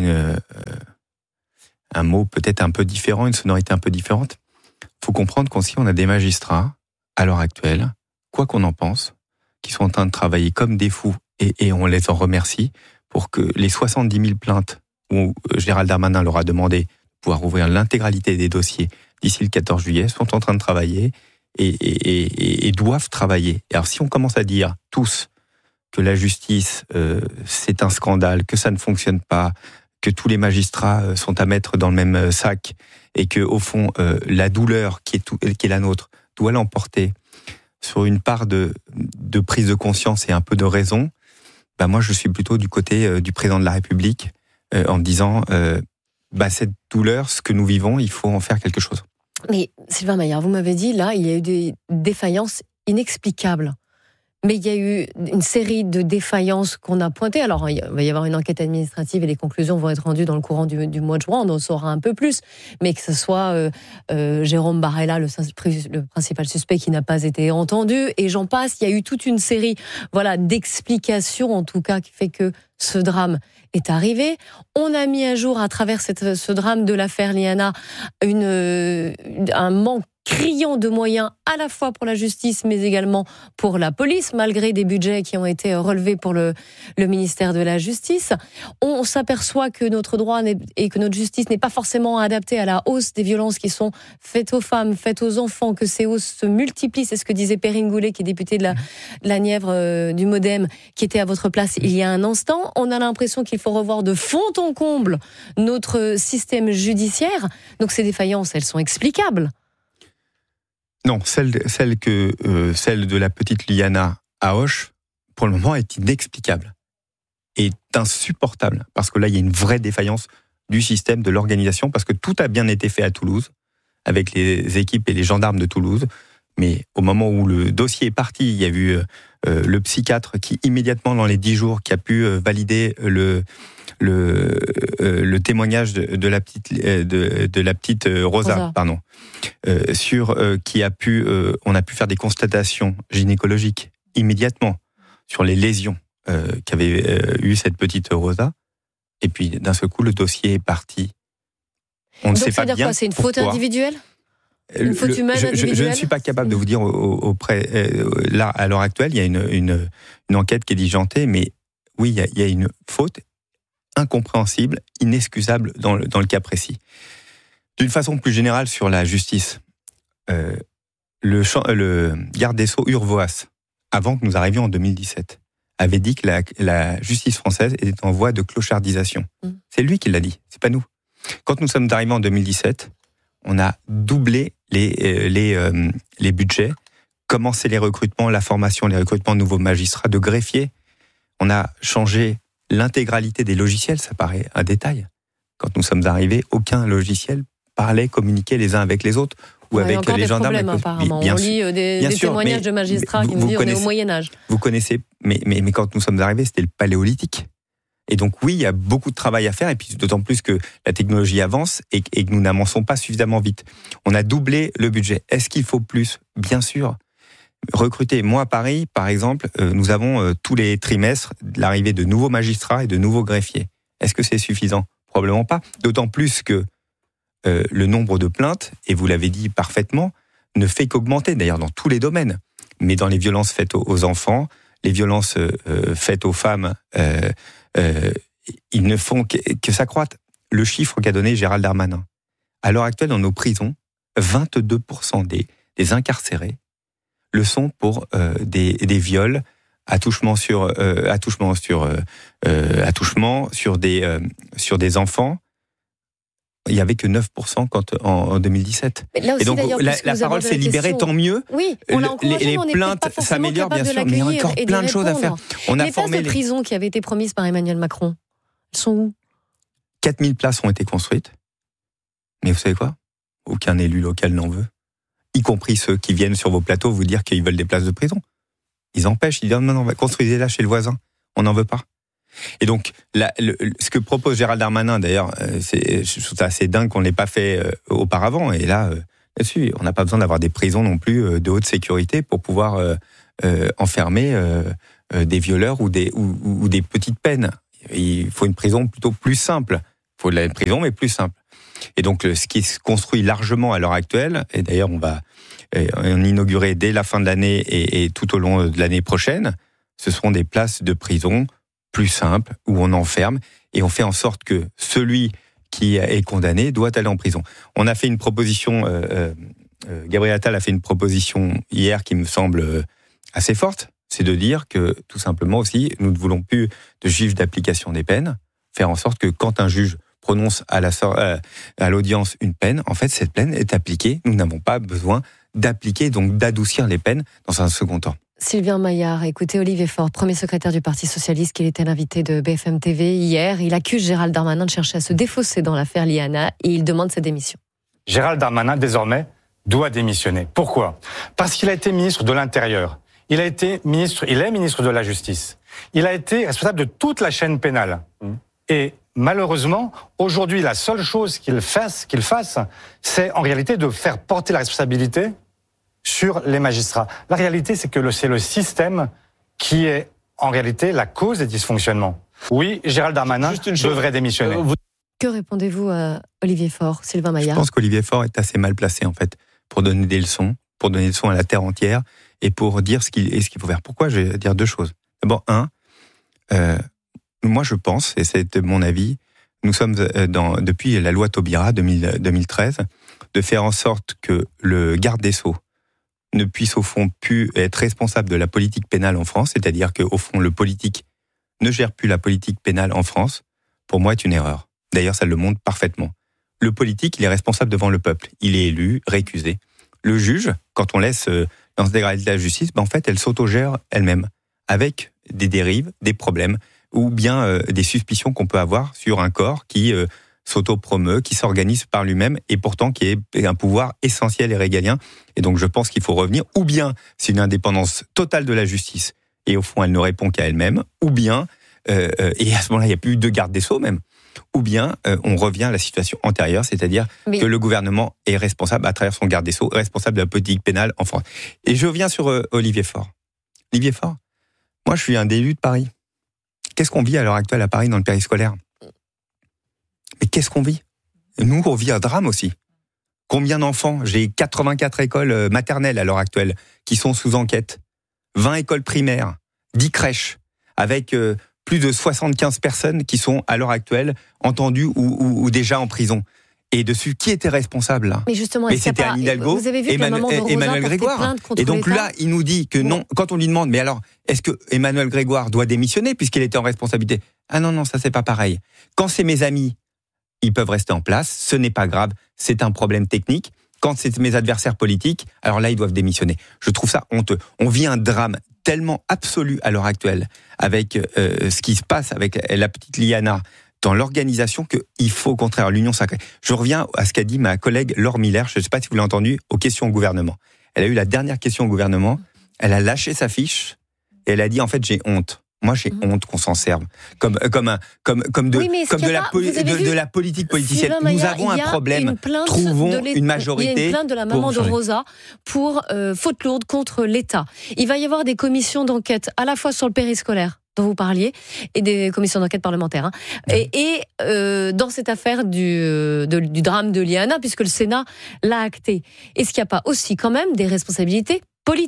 un mot peut-être un peu différent, une sonorité un peu différente. Il faut comprendre qu'aussi on a des magistrats à l'heure actuelle, quoi qu'on en pense, qui sont en train de travailler comme des fous, et on les en remercie, pour que les 70 000 plaintes où Gérald Darmanin leur a demandé de pouvoir ouvrir l'intégralité des dossiers d'ici le 14 juillet, sont en train de travailler et doivent travailler. Et alors si on commence à dire tous que la justice, c'est un scandale, que ça ne fonctionne pas, que tous les magistrats sont à mettre dans le même sac, et que au fond, la douleur qui est la nôtre doit l'emporter sur une part de prise de conscience et un peu de raison, moi je suis plutôt du côté du président de la République, en disant cette douleur, ce que nous vivons, il faut en faire quelque chose. Mais Sylvain Maillard, vous m'avez dit, là, il y a eu des défaillances inexplicables. Mais il y a eu une série de défaillances qu'on a pointées. Alors, il va y avoir une enquête administrative et les conclusions vont être rendues dans le courant du mois de juin. On en saura un peu plus. Mais que ce soit Jérôme Barella, le principal suspect qui n'a pas été entendu, et j'en passe, il y a eu toute une série d'explications, en tout cas, qui fait que ce drame est arrivé. On a mis à jour, à travers ce drame de l'affaire Liana, un manque criant de moyens à la fois pour la justice mais également pour la police, malgré des budgets qui ont été relevés pour le ministère de la Justice. On s'aperçoit que notre droit et que notre justice n'est pas forcément adaptée à la hausse des violences qui sont faites aux femmes, faites aux enfants, que ces hausses se multiplient. C'est ce que disait Perrine Goulet, qui est députée de la Nièvre du Modem, qui était à votre place il y a un instant. On a l'impression qu'il faut revoir de fond en comble notre système judiciaire. Donc ces défaillances, elles sont explicables. Non, celle de la petite Liana à Auch, pour le moment, est inexplicable. Est insupportable. Parce que là, il y a une vraie défaillance du système, de l'organisation, parce que tout a bien été fait à Toulouse, avec les équipes et les gendarmes de Toulouse. Mais au moment où le dossier est parti, il y a eu le psychiatre qui, immédiatement, dans les 10 jours, qui a pu valider le témoignage de la petite Rosa. Pardon, on a pu faire des constatations gynécologiques immédiatement sur les lésions qu'avait eu cette petite Rosa, et puis d'un seul coup le dossier est parti. On ne sait pas bien. C'est une faute individuelle, une faute humaine individuelle. Je ne suis pas capable de vous dire là à l'heure actuelle, il y a une enquête qui est diligentée, mais oui, il y a une faute incompréhensible, inexcusable dans le cas précis. D'une façon plus générale sur la justice, le garde des Sceaux Urvoas, avant que nous arrivions en 2017, avait dit que la justice française était en voie de clochardisation. C'est lui qui l'a dit, c'est pas nous. Quand nous sommes arrivés en 2017, on a doublé les budgets, commencé les recrutements, la formation, les recrutements de nouveaux magistrats, de greffiers. On a changé l'intégralité des logiciels, ça paraît un détail. Quand nous sommes arrivés, aucun logiciel parlait, communiquait les uns avec les autres ou avec les gendarmes. Apparemment. On lit des témoignages de magistrats qui nous disent qu'on est au Moyen-Âge. Vous connaissez, mais quand nous sommes arrivés, c'était le paléolithique. Et donc oui, il y a beaucoup de travail à faire, et puis d'autant plus que la technologie avance et que nous n'avançons pas suffisamment vite. On a doublé le budget. Est-ce qu'il faut plus ? Bien sûr. Recruter. Moi, à Paris, par exemple, nous avons tous les trimestres l'arrivée de nouveaux magistrats et de nouveaux greffiers. Est-ce que c'est suffisant ? Probablement pas. D'autant plus que le nombre de plaintes, et vous l'avez dit parfaitement, ne fait qu'augmenter, d'ailleurs dans tous les domaines. Mais dans les violences faites aux enfants, les violences faites aux femmes, ils ne font que s'accroître. Le chiffre qu'a donné Gérald Darmanin. À l'heure actuelle, dans nos prisons, 22% des incarcérés le sont pour des viols, attouchements sur des enfants. Il n'y avait que 9% en 2017. Aussi, et donc la parole s'est libérée, tant mieux. Oui, on l'a encouragé, les plaintes s'améliorent bien sûr, mais il y a encore plein de choses à faire. On a formé les places de prison qui avaient été promises par Emmanuel Macron. Elles sont où ? 4000 places ont été construites. Mais vous savez quoi ? Aucun élu local n'en veut. Y compris ceux qui viennent sur vos plateaux vous dire qu'ils veulent des places de prison. Ils empêchent, ils disent non, on va construire là chez le voisin. On n'en veut pas. Et donc, ce que propose Gérald Darmanin, d'ailleurs, je trouve ça assez dingue qu'on ne l'ait pas fait auparavant. Et là, là-dessus, on n'a pas besoin d'avoir des prisons non plus de haute sécurité pour pouvoir enfermer des violeurs ou des petites peines. Il faut une prison plutôt plus simple. Il faut de la prison, mais plus simple. Et donc, ce qui se construit largement à l'heure actuelle, et d'ailleurs, on va en inaugurer dès la fin de l'année et tout au long de l'année prochaine, ce seront des places de prison plus simples, où on enferme, et on fait en sorte que celui qui est condamné doit aller en prison. On a fait une proposition, Gabriel Attal a fait une proposition hier qui me semble assez forte, c'est de dire que, tout simplement aussi, nous ne voulons plus de juge d'application des peines, faire en sorte que quand un juge prononce à l'audience une peine, en fait, cette peine est appliquée. Nous n'avons pas besoin d'appliquer, donc d'adoucir les peines dans un second temps. Sylvain Maillard, écoutez Olivier Faure, premier secrétaire du Parti Socialiste, qui était l'invité de BFM TV hier. Il accuse Gérald Darmanin de chercher à se défausser dans l'affaire Liana et il demande sa démission. Gérald Darmanin, désormais, doit démissionner. Pourquoi ? Parce qu'il a été ministre de l'Intérieur. Il est ministre de la Justice. Il a été responsable de toute la chaîne pénale. Et malheureusement, aujourd'hui, la seule chose qu'il fasse, c'est en réalité de faire porter la responsabilité sur les magistrats. La réalité, c'est que c'est le système qui est en réalité la cause des dysfonctionnements. Oui, Gérald Darmanin devrait démissionner. Que répondez-vous à Olivier Faure, Sylvain Maillard ? Je pense qu'Olivier Faure est assez mal placé, en fait, pour donner des leçons, pour donner des leçons à la terre entière et pour dire ce qu'il faut faire. Pourquoi ? Je vais dire deux choses. D'abord, moi je pense, et c'est mon avis, nous sommes depuis la loi Taubira 2013, de faire en sorte que le garde des Sceaux ne puisse au fond plus être responsable de la politique pénale en France, c'est-à-dire qu'au fond le politique ne gère plus la politique pénale en France, pour moi est une erreur. D'ailleurs ça le montre parfaitement. Le politique, il est responsable devant le peuple, il est élu, récusé. Le juge, quand on laisse l'intégralité de la justice, en fait elle s'autogère elle-même, avec des dérives, des problèmes, ou bien des suspicions qu'on peut avoir sur un corps qui s'autopromeut, qui s'organise par lui-même, et pourtant qui est un pouvoir essentiel et régalien. Et donc je pense qu'il faut revenir, ou bien c'est une indépendance totale de la justice, et au fond elle ne répond qu'à elle-même, ou bien, et à ce moment-là il n'y a plus de garde des Sceaux même, ou bien on revient à la situation antérieure, c'est-à-dire que le gouvernement est responsable, à travers son garde des Sceaux, responsable de la politique pénale en France. Et je reviens sur Olivier Faure. Olivier Faure, moi je suis un élu de Paris. Qu'est-ce qu'on vit à l'heure actuelle à Paris dans le périscolaire ? Mais qu'est-ce qu'on vit ? Nous, on vit un drame aussi. Combien d'enfants ? J'ai 84 écoles maternelles à l'heure actuelle qui sont sous enquête. 20 écoles primaires, 10 crèches, avec plus de 75 personnes qui sont à l'heure actuelle entendues ou déjà en prison. Et dessus, qui était responsable là ? Mais justement, c'était Anne Hidalgo, Emmanuel Grégoire. Et donc là, il nous dit que non. Quand on lui demande, mais alors, est-ce que Emmanuel Grégoire doit démissionner puisqu'il était en responsabilité ? Ah non, ça c'est pas pareil. Quand c'est mes amis, ils peuvent rester en place, ce n'est pas grave, c'est un problème technique. Quand c'est mes adversaires politiques, alors là, ils doivent démissionner. Je trouve ça honteux. On vit un drame tellement absolu à l'heure actuelle avec ce qui se passe avec la petite Liana dans l'organisation qu'il faut au contraire l'union sacrée. Je reviens à ce qu'a dit ma collègue Laure Miller, je ne sais pas si vous l'avez entendu, aux questions au gouvernement. Elle a eu la dernière question au gouvernement, elle a lâché sa fiche et elle a dit en fait j'ai honte. Moi j'ai honte qu'on s'en serve comme de la politique politicienne. Nous avons un problème. Trouvons une majorité. Il y a une plainte de la maman de Rosa pour faute lourde contre l'État. Il va y avoir des commissions d'enquête à la fois sur le périscolaire dont vous parliez, et des commissions d'enquête parlementaires. Et dans cette affaire du drame de Liana, puisque le Sénat l'a acté, est-ce qu'il n'y a pas aussi quand même des responsabilités politiques ?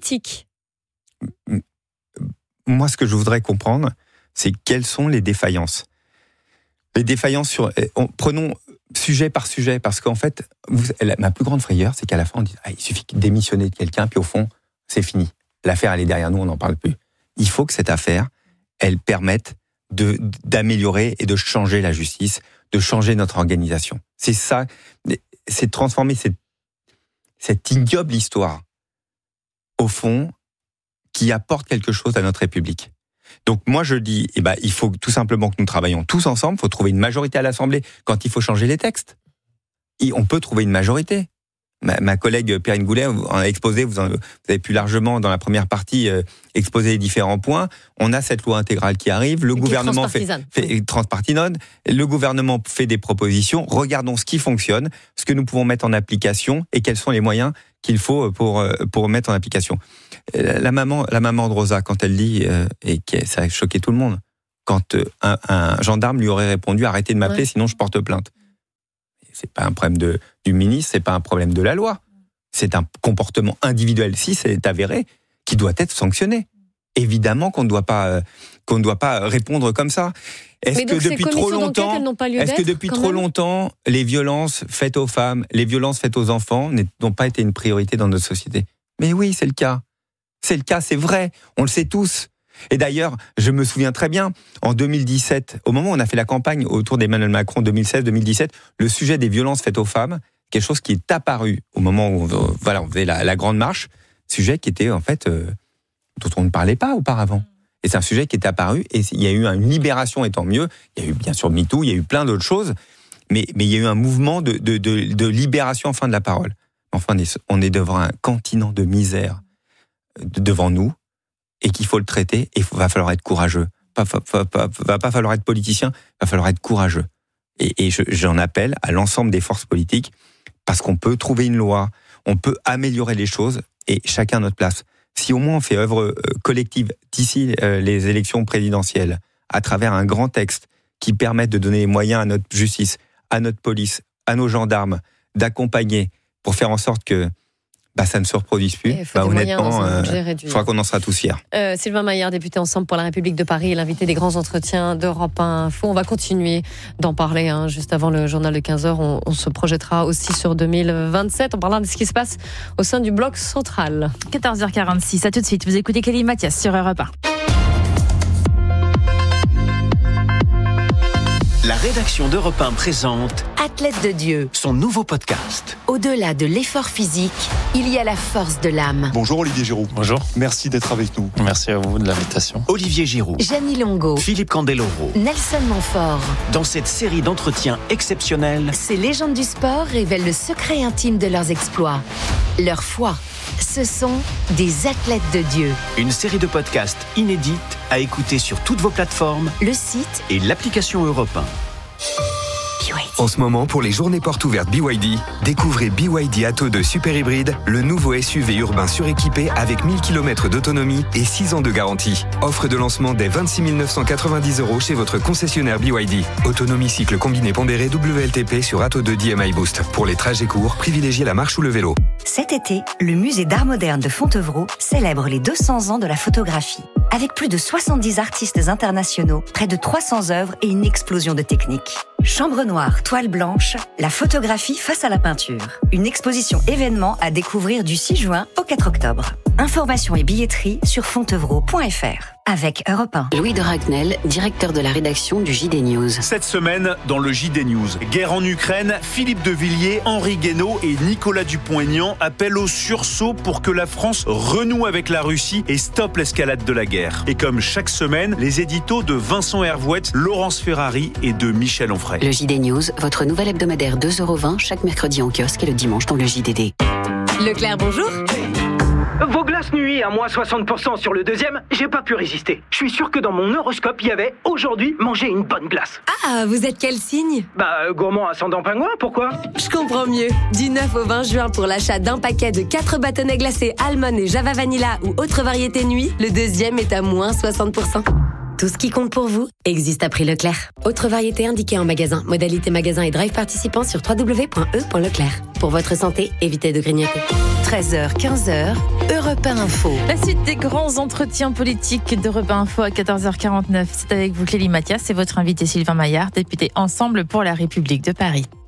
Moi, ce que je voudrais comprendre, c'est quelles sont les défaillances. Les défaillances sur... Prenons sujet par sujet, parce qu'en fait, ma plus grande frayeur, c'est qu'à la fin, on dit il suffit de démissionner de quelqu'un, puis au fond, c'est fini. L'affaire, elle est derrière nous, on n'en parle plus. Il faut que cette affaire, elle permette d'améliorer et de changer la justice, de changer notre organisation. C'est ça, c'est transformer cette ignoble histoire, au fond, qui apporte quelque chose à notre République. Donc moi je dis, il faut tout simplement que nous travaillions tous ensemble, il faut trouver une majorité à l'Assemblée quand il faut changer les textes. Et on peut trouver une majorité. Ma collègue Perrine Goulet en a exposé, vous avez pu largement dans la première partie exposer les différents points. On a cette loi intégrale qui arrive, le gouvernement fait transpartisane, le gouvernement fait des propositions, regardons ce qui fonctionne, ce que nous pouvons mettre en application et quels sont les moyens qu'il faut pour mettre en application. La maman de Rosa, quand elle dit, et ça a choqué tout le monde, quand un gendarme lui aurait répondu « Arrêtez de m'appeler, sinon je porte plainte ». C'est pas un problème du ministre, c'est pas un problème de la loi. C'est un comportement individuel, si c'est avéré, qui doit être sanctionné. Évidemment qu'on ne doit pas répondre comme ça. Est-ce que depuis trop longtemps, les violences faites aux femmes, les violences faites aux enfants n'ont pas été une priorité dans notre société? Mais oui, c'est le cas. C'est le cas, c'est vrai. On le sait tous. Et d'ailleurs, je me souviens très bien, en 2017, au moment où on a fait la campagne autour d'Emmanuel Macron 2016-2017, le sujet des violences faites aux femmes, quelque chose qui est apparu au moment où on faisait la grande marche, sujet qui était en fait dont on ne parlait pas auparavant. Et c'est un sujet qui est apparu et il y a eu une libération, et tant mieux. Il y a eu bien sûr MeToo, il y a eu plein d'autres choses, mais il y a eu un mouvement de libération enfin de la parole. Enfin, on est devant un continent de misère devant nous. Et qu'il faut le traiter, et va falloir être courageux. Va pas falloir être politicien, va falloir être courageux. Et j'en appelle à l'ensemble des forces politiques, parce qu'on peut trouver une loi, on peut améliorer les choses, et chacun à notre place. Si au moins on fait œuvre collective d'ici les élections présidentielles, à travers un grand texte qui permette de donner les moyens à notre justice, à notre police, à nos gendarmes, d'accompagner, pour faire en sorte que ça ne se reproduise plus. Honnêtement, je crois qu'on en sera tous fiers. Sylvain Maillard, député Ensemble pour la République de Paris, l'invité des grands entretiens d'Europe 1 Info. On va continuer d'en parler juste avant le journal de 15h. On se projettera aussi sur 2027 en parlant de ce qui se passe au sein du bloc central. 14h46, à tout de suite. Vous écoutez Kelly Mathias sur Europe 1. La rédaction d'Europe 1 présente Athlète de Dieu, son nouveau podcast. Au-delà de l'effort physique, il y a la force de l'âme. Bonjour Olivier Giroud. Bonjour. Merci d'être avec nous. Merci à vous de l'invitation. Olivier Giroud, Jamy Longo, Philippe Candeloro, Nelson Montfort. Dans cette série d'entretiens exceptionnels, ces légendes du sport révèlent le secret intime de leurs exploits, leur foi. Ce sont des athlètes de Dieu. Une série de podcasts inédites à écouter sur toutes vos plateformes, le site et l'application Europe 1. En ce moment, pour les journées portes ouvertes BYD, découvrez BYD Atto 2 Super Hybride, le nouveau SUV urbain suréquipé avec 1000 km d'autonomie et 6 ans de garantie. Offre de lancement dès 26 990 € chez votre concessionnaire BYD. Autonomie cycle combiné pondéré WLTP sur Atto 2 DMI Boost. Pour les trajets courts, privilégiez la marche ou le vélo. Cet été, le musée d'art moderne de Fontevraud célèbre les 200 ans de la photographie. Avec plus de 70 artistes internationaux, près de 300 œuvres et une explosion de techniques. Chambre noire, toile blanche, la photographie face à la peinture. Une exposition événement à découvrir du 6 juin au 4 octobre. Informations et billetterie sur fontevraud.fr. Avec Europe 1. Louis de Ragnel, directeur de la rédaction du JD News. Cette semaine, dans le JD News, guerre en Ukraine, Philippe de Villiers, Henri Guénaud et Nicolas Dupont-Aignan appellent au sursaut pour que la France renoue avec la Russie et stoppe l'escalade de la guerre. Et comme chaque semaine, les éditos de Vincent Hervouette, Laurence Ferrari et de Michel Onfray. Le JD News, votre nouvel hebdomadaire 2,20 € chaque mercredi en kiosque et le dimanche dans le JDD. Leclerc, bonjour. Vos glaces nuit à moins 60% sur le deuxième, j'ai pas pu résister. Je suis sûr que dans mon horoscope, il y avait aujourd'hui manger une bonne glace. Ah, vous êtes quel signe ? Gourmand ascendant pingouin, pourquoi ? Je comprends mieux. Du 9 au 20 juin pour l'achat d'un paquet de 4 bâtonnets glacés Almond et Java Vanilla ou autre variété nuit, le deuxième est à moins 60%. Tout ce qui compte pour vous existe à prix Leclerc. Autre variété indiquée en magasin. Modalité magasin et drive participant sur www.e.leclerc. Pour votre santé, évitez de grignoter. 13h, 15h, Europe 1 Info. La suite des grands entretiens politiques d'Europe 1 Info à 14h49. C'est avec vous Clélie Mathias et votre invité Sylvain Maillard, député Ensemble pour la République de Paris.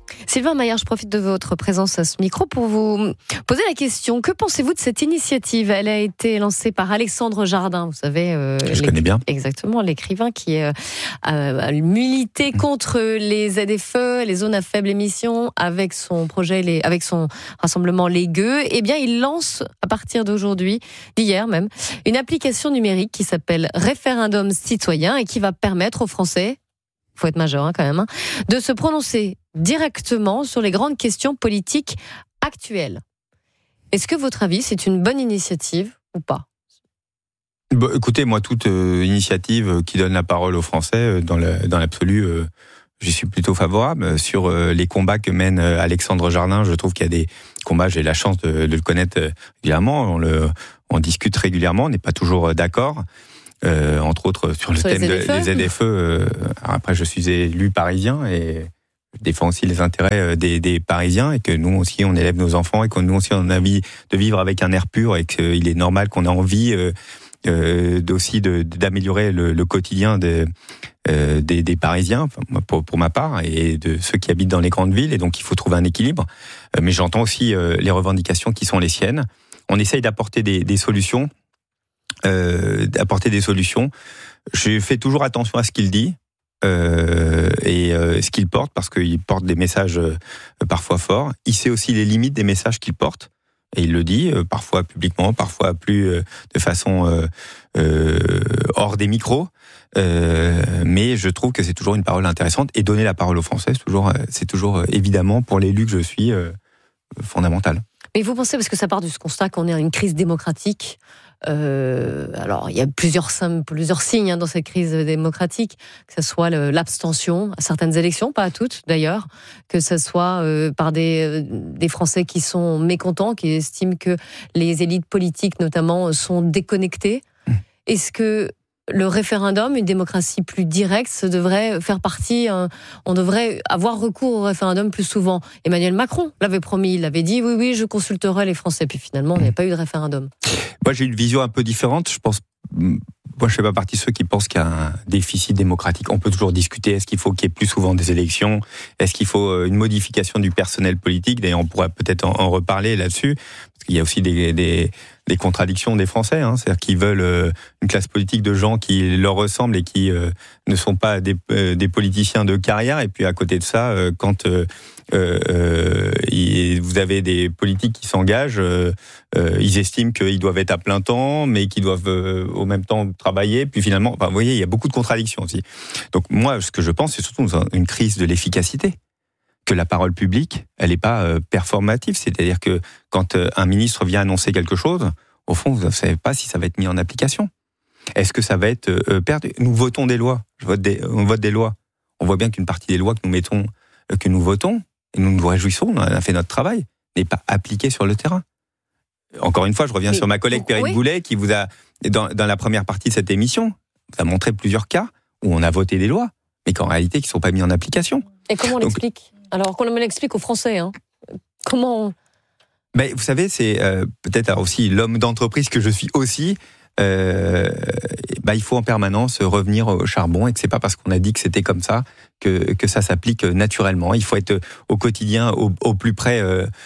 Sylvain Maillard, je profite de votre présence à ce micro pour vous poser la question. Que pensez-vous de cette initiative ? Elle a été lancée par Alexandre Jardin, vous savez. Je connais bien. Exactement, l'écrivain qui a milité contre les ZFE, les zones à faible émission, avec son projet, avec son rassemblement Les Gueux. Eh bien, il lance, à partir d'aujourd'hui, d'hier même, une application numérique qui s'appelle Référendum citoyen et qui va permettre aux Français, il faut être majeur quand même, de se prononcer directement sur les grandes questions politiques actuelles. Est-ce que, votre avis, c'est une bonne initiative ou pas ? Bon, écoutez, moi, toute initiative qui donne la parole aux Français, dans l'absolu, j'y suis plutôt favorable. Sur les combats que mène Alexandre Jardin, je trouve qu'il y a des combats, j'ai la chance de le connaître régulièrement, on discute régulièrement, on n'est pas toujours d'accord. Entre autres sur le thème des ZFE. Après, je suis élu parisien et je défends aussi les intérêts des Parisiens et que nous aussi on élève nos enfants et que nous aussi on a envie de vivre avec un air pur et qu'il est normal qu'on ait envie aussi d'améliorer le quotidien des Parisiens, pour ma part, et de ceux qui habitent dans les grandes villes. Et donc il faut trouver un équilibre. Mais j'entends aussi les revendications qui sont les siennes. On essaye d'apporter des solutions. Je fais toujours attention à ce qu'il dit et ce qu'il porte, parce qu'il porte des messages parfois forts. Il sait aussi les limites des messages qu'il porte et il le dit parfois publiquement, parfois plus de façon hors des micros. Mais je trouve que c'est toujours une parole intéressante, et donner la parole aux Français, c'est toujours évidemment pour l'élu que je suis fondamental. Mais vous pensez, parce que ça part du constat qu'on est à une crise démocratique. Alors, il y a plusieurs signes dans cette crise démocratique, que ce soit l'abstention à certaines élections, pas à toutes d'ailleurs, que ce soit par des Français qui sont mécontents, qui estiment que les élites politiques notamment sont déconnectées. Est-ce que le référendum, une démocratie plus directe, ça devrait faire partie, on devrait avoir recours au référendum plus souvent. Emmanuel Macron l'avait promis, il avait dit oui, je consulterai les Français. Puis finalement, il n'y a pas eu de référendum. Moi, j'ai une vision un peu différente. Moi, je fais pas partie de ceux qui pensent qu'il y a un déficit démocratique. On peut toujours discuter. Est-ce qu'il faut qu'il y ait plus souvent des élections ? Est-ce qu'il faut une modification du personnel politique ? D'ailleurs, on pourrait peut-être en reparler là-dessus. Parce qu'il y a aussi des contradictions des Français. C'est-à-dire qu'ils veulent une classe politique de gens qui leur ressemblent et qui ne sont pas des politiciens de carrière. Et puis, à côté de ça, quand vous avez des politiques qui s'engagent, ils estiment qu'ils doivent être à plein temps, mais qu'ils doivent au même temps travailler. Puis finalement, vous voyez, il y a beaucoup de contradictions aussi. Donc moi, ce que je pense, c'est surtout une crise de l'efficacité. Que la parole publique, elle n'est pas performative. C'est-à-dire que quand un ministre vient annoncer quelque chose, au fond, vous ne savez pas si ça va être mis en application. Est-ce que ça va être perdu ? Nous votons des lois. On vote des lois. On voit bien qu'une partie des lois que nous votons, et nous nous réjouissons, on a fait notre travail, n'est pas appliquée sur le terrain. Encore une fois, je reviens sur ma collègue Perrine Goulet, qui vous a, dans la première partie de cette émission, vous a montré plusieurs cas où on a voté des lois, mais qu'en réalité, qui ne sont pas mis en application. Et comment on l'explique ? Alors, qu'on l'explique aux Français, Comment vous savez, c'est peut-être aussi l'homme d'entreprise que je suis aussi. Il faut en permanence revenir au charbon, et que c'est pas parce qu'on a dit que c'était comme ça que ça s'applique naturellement. Il faut être au quotidien au plus près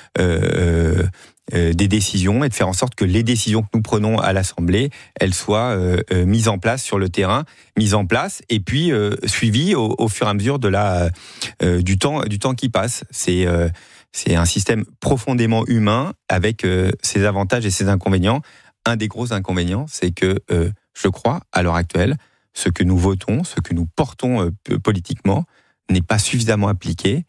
des décisions, et de faire en sorte que les décisions que nous prenons à l'Assemblée, elles soient mises en place sur le terrain, et puis suivies au fur et à mesure du temps qui passe. C'est un système profondément humain, avec ses avantages et ses inconvénients. Un des gros inconvénients, c'est que je crois, à l'heure actuelle, ce que nous votons, ce que nous portons politiquement, n'est pas suffisamment appliqué,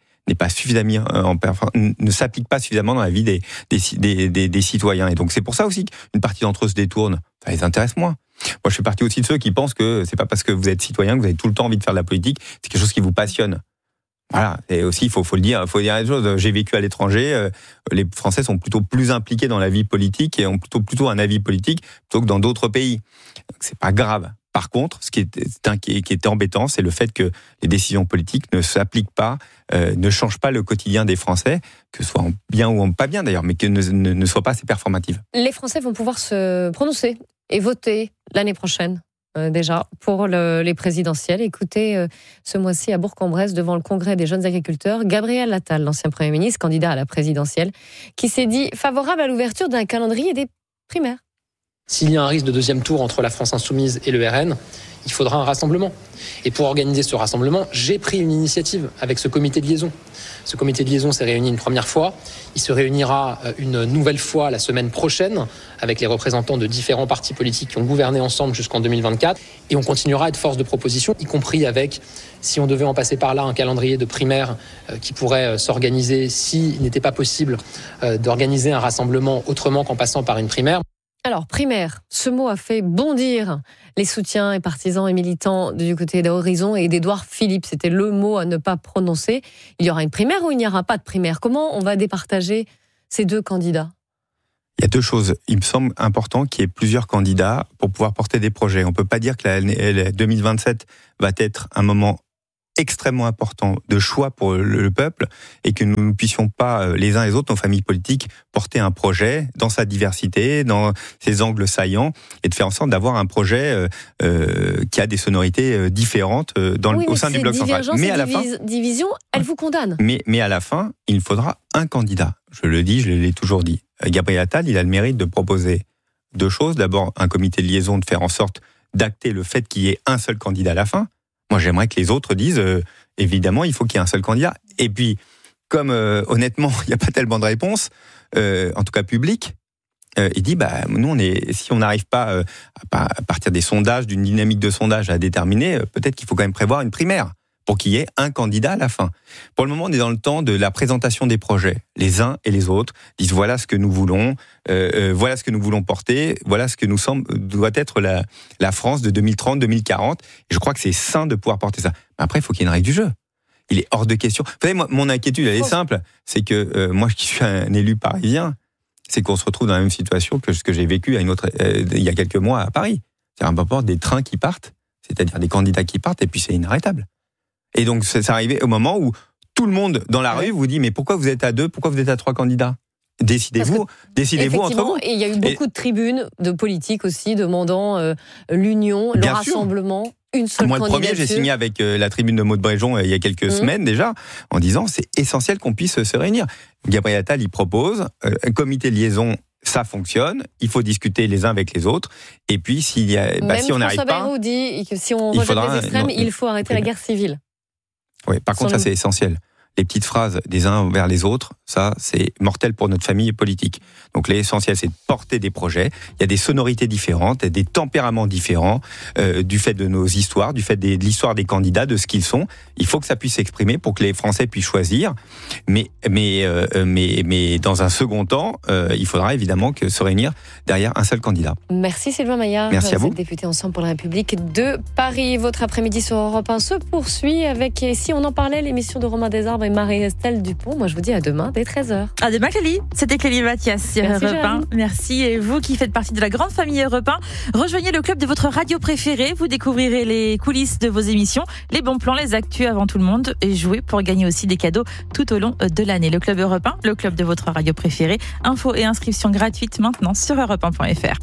ne s'applique pas suffisamment dans la vie des citoyens. Et donc c'est pour ça aussi qu'une partie d'entre eux se détournent. Ça les intéresse moins. Moi, je fais partie aussi de ceux qui pensent que c'est pas parce que vous êtes citoyen que vous avez tout le temps envie de faire de la politique. C'est quelque chose qui vous passionne. Voilà. Et aussi, il faut le dire, les choses. J'ai vécu à l'étranger. Les Français sont plutôt plus impliqués dans la vie politique et ont plutôt un avis politique plutôt que dans d'autres pays. Donc, c'est pas grave. Par contre, ce qui est embêtant, c'est le fait que les décisions politiques ne s'appliquent pas, ne changent pas le quotidien des Français, que ce soit en bien ou en pas bien d'ailleurs, mais que ne soient pas assez performatives. Les Français vont pouvoir se prononcer et voter l'année prochaine. déjà pour les présidentielles. Écoutez, ce mois-ci à Bourg-en-Bresse, devant le congrès des jeunes agriculteurs, Gabriel Attal, l'ancien Premier ministre, candidat à la présidentielle, qui s'est dit favorable à l'ouverture d'un calendrier des primaires. S'il y a un risque de deuxième tour entre la France Insoumise et le RN, il faudra un rassemblement. Et pour organiser ce rassemblement, j'ai pris une initiative avec ce comité de liaison. Ce comité de liaison s'est réuni une première fois. Il se réunira une nouvelle fois la semaine prochaine avec les représentants de différents partis politiques qui ont gouverné ensemble jusqu'en 2024. Et on continuera à être force de proposition, y compris avec, si on devait en passer par là, un calendrier de primaires qui pourrait s'organiser s'il n'était pas possible d'organiser un rassemblement autrement qu'en passant par une primaire. Alors, primaire, ce mot a fait bondir les soutiens et partisans et militants du côté d'Horizon et d'Édouard Philippe. C'était le mot à ne pas prononcer. Il y aura une primaire ou il n'y aura pas de primaire ? Comment on va départager ces deux candidats ? Il y a deux choses. Il me semble important qu'il y ait plusieurs candidats pour pouvoir porter des projets. On ne peut pas dire que l'année 2027 va être un moment extrêmement important de choix pour le peuple et que nous ne puissions pas, les uns et les autres, nos familles politiques, porter un projet dans sa diversité, dans ses angles saillants et de faire en sorte d'avoir un projet qui a des sonorités différentes au sein du bloc central. Mais à la fin, division, elle vous condamne. Mais à la fin, il faudra un candidat. Je le dis, je l'ai toujours dit. Gabriel Attal, il a le mérite de proposer deux choses. D'abord, un comité de liaison, de faire en sorte d'acter le fait qu'il y ait un seul candidat à la fin. Moi, j'aimerais que les autres disent, évidemment, il faut qu'il y ait un seul candidat. Et puis, comme honnêtement, il n'y a pas tellement de réponses, en tout cas publiques, il dit, nous, si on n'arrive pas à partir des sondages, d'une dynamique de sondage à déterminer, peut-être qu'il faut quand même prévoir une primaire pour qu'il y ait un candidat à la fin. Pour le moment, on est dans le temps de la présentation des projets. Les uns et les autres disent voilà ce que nous voulons, voilà ce que nous voulons porter, voilà ce que nous semble doit être la France de 2030-2040. Et je crois que c'est sain de pouvoir porter ça. Mais après, il faut qu'il y ait une règle du jeu. Il est hors de question. Vous savez, moi, mon inquiétude, elle est simple. C'est que moi, qui suis un élu parisien, c'est qu'on se retrouve dans la même situation que ce que j'ai vécu il y a quelques mois à Paris. C'est-à-dire un rapport des trains qui partent, c'est-à-dire des candidats qui partent, et puis c'est inarrêtable. Et donc, c'est arrivé au moment où tout le monde dans la rue vous dit mais pourquoi vous êtes à 2, pourquoi vous êtes à 3 candidats ? Décidez-vous entre vous. Et il y a eu beaucoup de tribunes de politiques aussi demandant l'union, le rassemblement, une seule candidature. Moi, le premier, j'ai signé avec la tribune de Maud Bréjon il y a quelques semaines déjà, en disant c'est essentiel qu'on puisse se réunir. Gabriel Attal, il propose un comité de liaison. Ça fonctionne, il faut discuter les uns avec les autres. Et puis, si on n'arrive pas... Bayrou dit que si on rejette les extrêmes, il faut arrêter la guerre civile. Oui, par contre, ça, c'est essentiel. Les petites phrases des uns vers les autres, ça, c'est mortel pour notre famille politique. Donc, l'essentiel, c'est de porter des projets. Il y a des sonorités différentes, des tempéraments différents, du fait de nos histoires, du fait de l'histoire des candidats, de ce qu'ils sont. Il faut que ça puisse s'exprimer pour que les Français puissent choisir. Mais dans un second temps, il faudra évidemment se réunir derrière un seul candidat. Merci Sylvain Maillard. Merci à vous. Député Ensemble pour la République de Paris. Votre après-midi sur Europe 1 se poursuit avec, si on en parlait, l'émission de Romain Desarbres et Marie-Estelle Dupont. Moi, je vous dis à demain dès 13h. À demain, Clélie. C'était Clélie Mathias sur Europe 1. Merci. Et vous qui faites partie de la grande famille Europe 1, rejoignez le club de votre radio préférée. Vous découvrirez les coulisses de vos émissions, les bons plans, les actus avant tout le monde et jouez pour gagner aussi des cadeaux tout au long de l'année. Le club Europe 1, le club de votre radio préférée. Infos et inscriptions gratuites maintenant sur europe1.fr.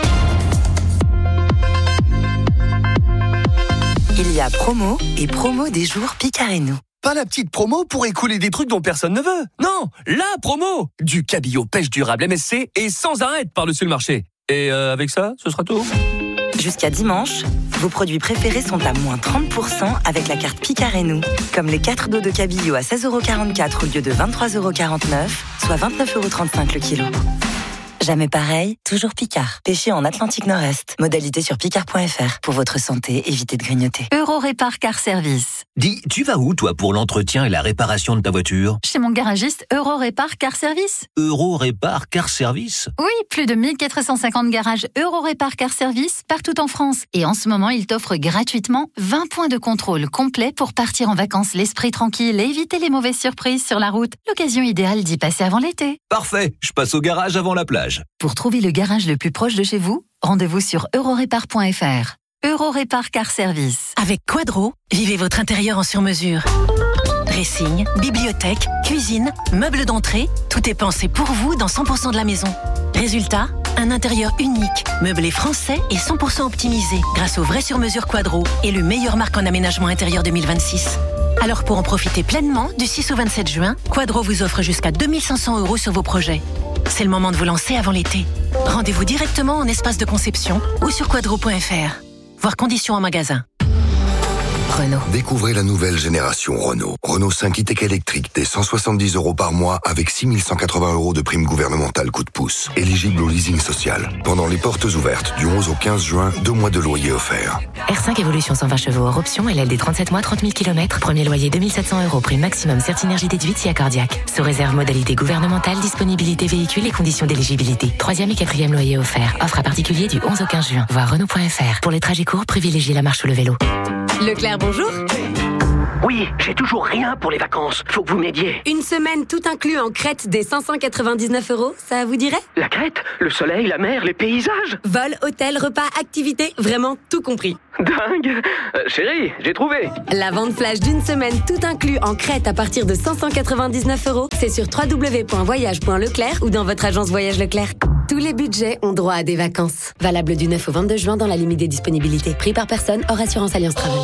Il y a promo et promo des jours Picard et nous. Pas la petite promo pour écouler des trucs dont personne ne veut. Non, la promo du cabillaud pêche durable MSC et sans arrêt par-dessus le marché. Et avec ça, ce sera tout. Jusqu'à dimanche, vos produits préférés sont à moins 30% avec la carte Picard et nous. Comme les 4 dos de cabillaud à 16,44€ au lieu de 23,49€, soit 29,35€ le kilo. Jamais pareil, toujours Picard. Pêché en Atlantique Nord-Est. Modalité sur picard.fr. Pour votre santé, évitez de grignoter. Eurorépar Car Service. Dis, tu vas où, toi, pour l'entretien et la réparation de ta voiture ? Chez mon garagiste Eurorépar Car Service. Eurorépar Car Service ? Oui, plus de 1450 garages Eurorépar Car Service partout en France. Et en ce moment, il t'offre gratuitement 20 points de contrôle complet pour partir en vacances l'esprit tranquille et éviter les mauvaises surprises sur la route. L'occasion idéale d'y passer avant l'été. Parfait, je passe au garage avant la plage. Pour trouver le garage le plus proche de chez vous, rendez-vous sur eurorépar.fr. Eurorépar Car Service. Avec Quadro, vivez votre intérieur en sur-mesure. Dressing, bibliothèque, cuisine, meubles d'entrée, tout est pensé pour vous dans 100% de la maison. Résultat, un intérieur unique, meublé français et 100% optimisé grâce au vrai sur-mesure Quadro et le meilleur marque en aménagement intérieur 2026. Alors pour en profiter pleinement, du 6 au 27 juin, Quadro vous offre jusqu'à 2500 € sur vos projets. C'est le moment de vous lancer avant l'été. Rendez-vous directement en espace de conception ou sur quadro.fr. Voir conditions en magasin. Renault. Découvrez la nouvelle génération Renault. Renault 5 e-tech électrique dès 170 € par mois avec 6 180 € de prime gouvernementale coup de pouce. Éligible au leasing social. Pendant les portes ouvertes du 11 au 15 juin, 2 mois de loyer offerts. R5 Évolution 120 chevaux hors option, LLD 37 mois, 30 000 km. Premier loyer 2700 €, prime maximum Certinergie déduite si accordiaque. Sous réserve modalité gouvernementale, disponibilité véhicule et conditions d'éligibilité. 3e et 4e loyer offert. Offre à particulier du 11 au 15 juin. Voir Renault.fr. Pour les trajets courts, privilégiez la marche ou le vélo. Leclerc, bonjour. Oui, j'ai toujours rien pour les vacances. Faut que vous m'aidiez. Une semaine tout inclus en Crète des 599 €, ça vous dirait? La Crète, le soleil, la mer, les paysages. Vol, hôtel, repas, activités, vraiment tout compris. Dingue. Chérie, j'ai trouvé. La vente flash d'une semaine tout inclus en Crète à partir de 599 €, c'est sur www.voyage.leclerc ou dans votre agence Voyage Leclerc. Tous les budgets ont droit à des vacances. Valable du 9 au 22 juin dans la limite des disponibilités. Prix par personne, hors assurance Alliance Travel.